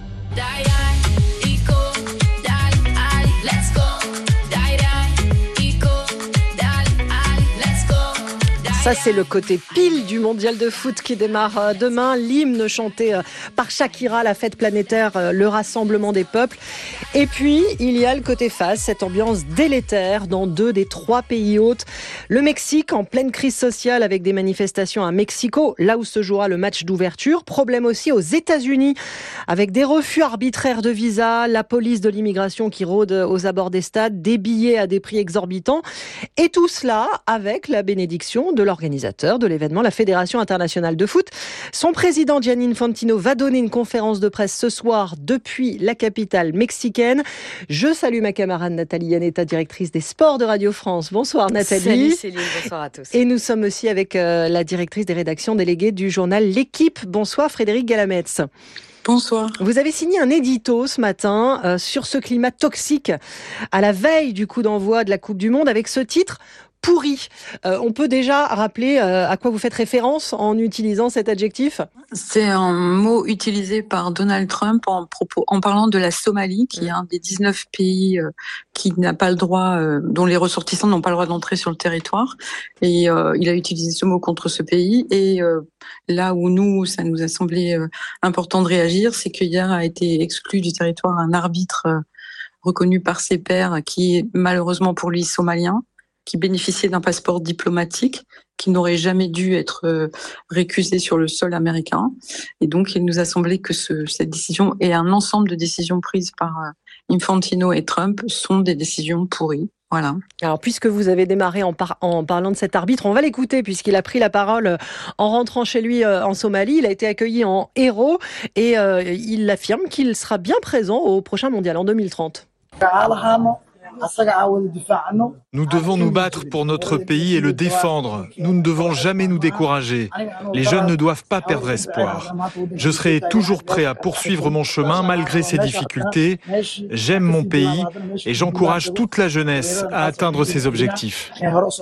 Speaker 5: Ça, c'est le côté pile du mondial de foot qui démarre demain. L'hymne chanté par Shakira, la fête planétaire, le rassemblement des peuples. Et puis, il y a le côté face, cette ambiance délétère dans 2 des 3 pays hôtes. Le Mexique, en pleine crise sociale avec des manifestations à Mexico, là où se jouera le match d'ouverture. Problème aussi aux États-Unis, avec des refus arbitraires de visa, la police de l'immigration qui rôde aux abords des stades, des billets à des prix exorbitants. Et tout cela avec la bénédiction de l'organisateur de l'événement, la Fédération internationale de foot. Son président Gianni Infantino va donner une conférence de presse ce soir depuis la capitale mexicaine. Je salue ma camarade Nathalie Yanetta, directrice des sports de Radio France. Bonsoir Nathalie.
Speaker 8: Salut Céline, bonsoir à tous.
Speaker 5: Et nous sommes aussi avec la directrice des rédactions déléguées du journal L'Équipe. Bonsoir Frédéric Galametz.
Speaker 8: Bonsoir.
Speaker 5: Vous avez signé un édito ce matin sur ce climat toxique à la veille du coup d'envoi de la Coupe du Monde avec ce titre « Pourri ». On peut déjà rappeler à quoi vous faites référence en utilisant cet adjectif ?
Speaker 8: C'est un mot utilisé par Donald Trump en parlant de la Somalie, qui est un des 19 pays qui n'a pas le droit, dont les ressortissants n'ont pas le droit d'entrer sur le territoire. Et il a utilisé ce mot contre ce pays. Et là où ça nous a semblé important de réagir, c'est qu'hier a été exclu du territoire un arbitre reconnu par ses pairs, qui est malheureusement pour lui somalien, qui bénéficiaient d'un passeport diplomatique qui n'aurait jamais dû être récusé sur le sol américain. Et donc, il nous a semblé que cette décision et un ensemble de décisions prises par Infantino et Trump sont des décisions pourries. Voilà.
Speaker 5: Alors, puisque vous avez démarré en parlant de cet arbitre, on va l'écouter puisqu'il a pris la parole en rentrant chez lui en Somalie. Il a été accueilli en héros et il affirme qu'il sera bien présent au prochain mondial en 2030.
Speaker 12: Nous devons nous battre pour notre pays et le défendre. Nous ne devons jamais nous décourager. Les jeunes ne doivent pas perdre espoir. Je serai toujours prêt à poursuivre mon chemin malgré ces difficultés. J'aime mon pays et j'encourage toute la jeunesse à atteindre ses objectifs.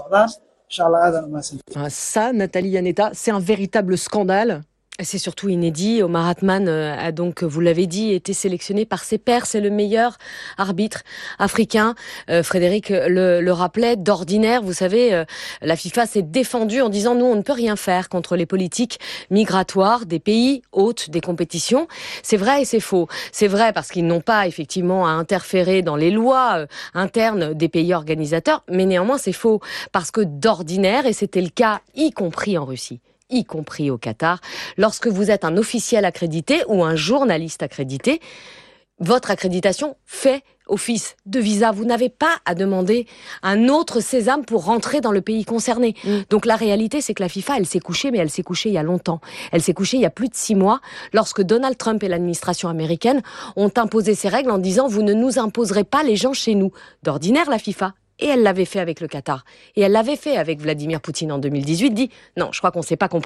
Speaker 5: Ça, Nathalie Yanetta, c'est un véritable scandale.
Speaker 9: C'est surtout inédit. Omar Atman a donc, vous l'avez dit, été sélectionné par ses pairs. C'est le meilleur arbitre africain. Frédéric le rappelait. D'ordinaire, vous savez, la FIFA s'est défendue en disant « Nous, on ne peut rien faire contre les politiques migratoires des pays hôtes des compétitions ». C'est vrai et c'est faux. C'est vrai parce qu'ils n'ont pas effectivement à interférer dans les lois internes des pays organisateurs. Mais néanmoins, c'est faux parce que d'ordinaire, et c'était le cas y compris en Russie, y compris au Qatar, lorsque vous êtes un officiel accrédité ou un journaliste accrédité, votre accréditation fait office de visa. Vous n'avez pas à demander un autre sésame pour rentrer dans le pays concerné. Donc la réalité, c'est que la FIFA, elle s'est couchée, mais elle s'est couchée il y a longtemps. Elle s'est couchée il y a plus de 6 mois, lorsque Donald Trump et l'administration américaine ont imposé ces règles en disant « Vous ne nous imposerez pas les gens chez nous ». D'ordinaire, la FIFA, et elle l'avait fait avec le Qatar, et elle l'avait fait avec Vladimir Poutine en 2018, dit « Non, je crois qu'on ne s'est pas compris ».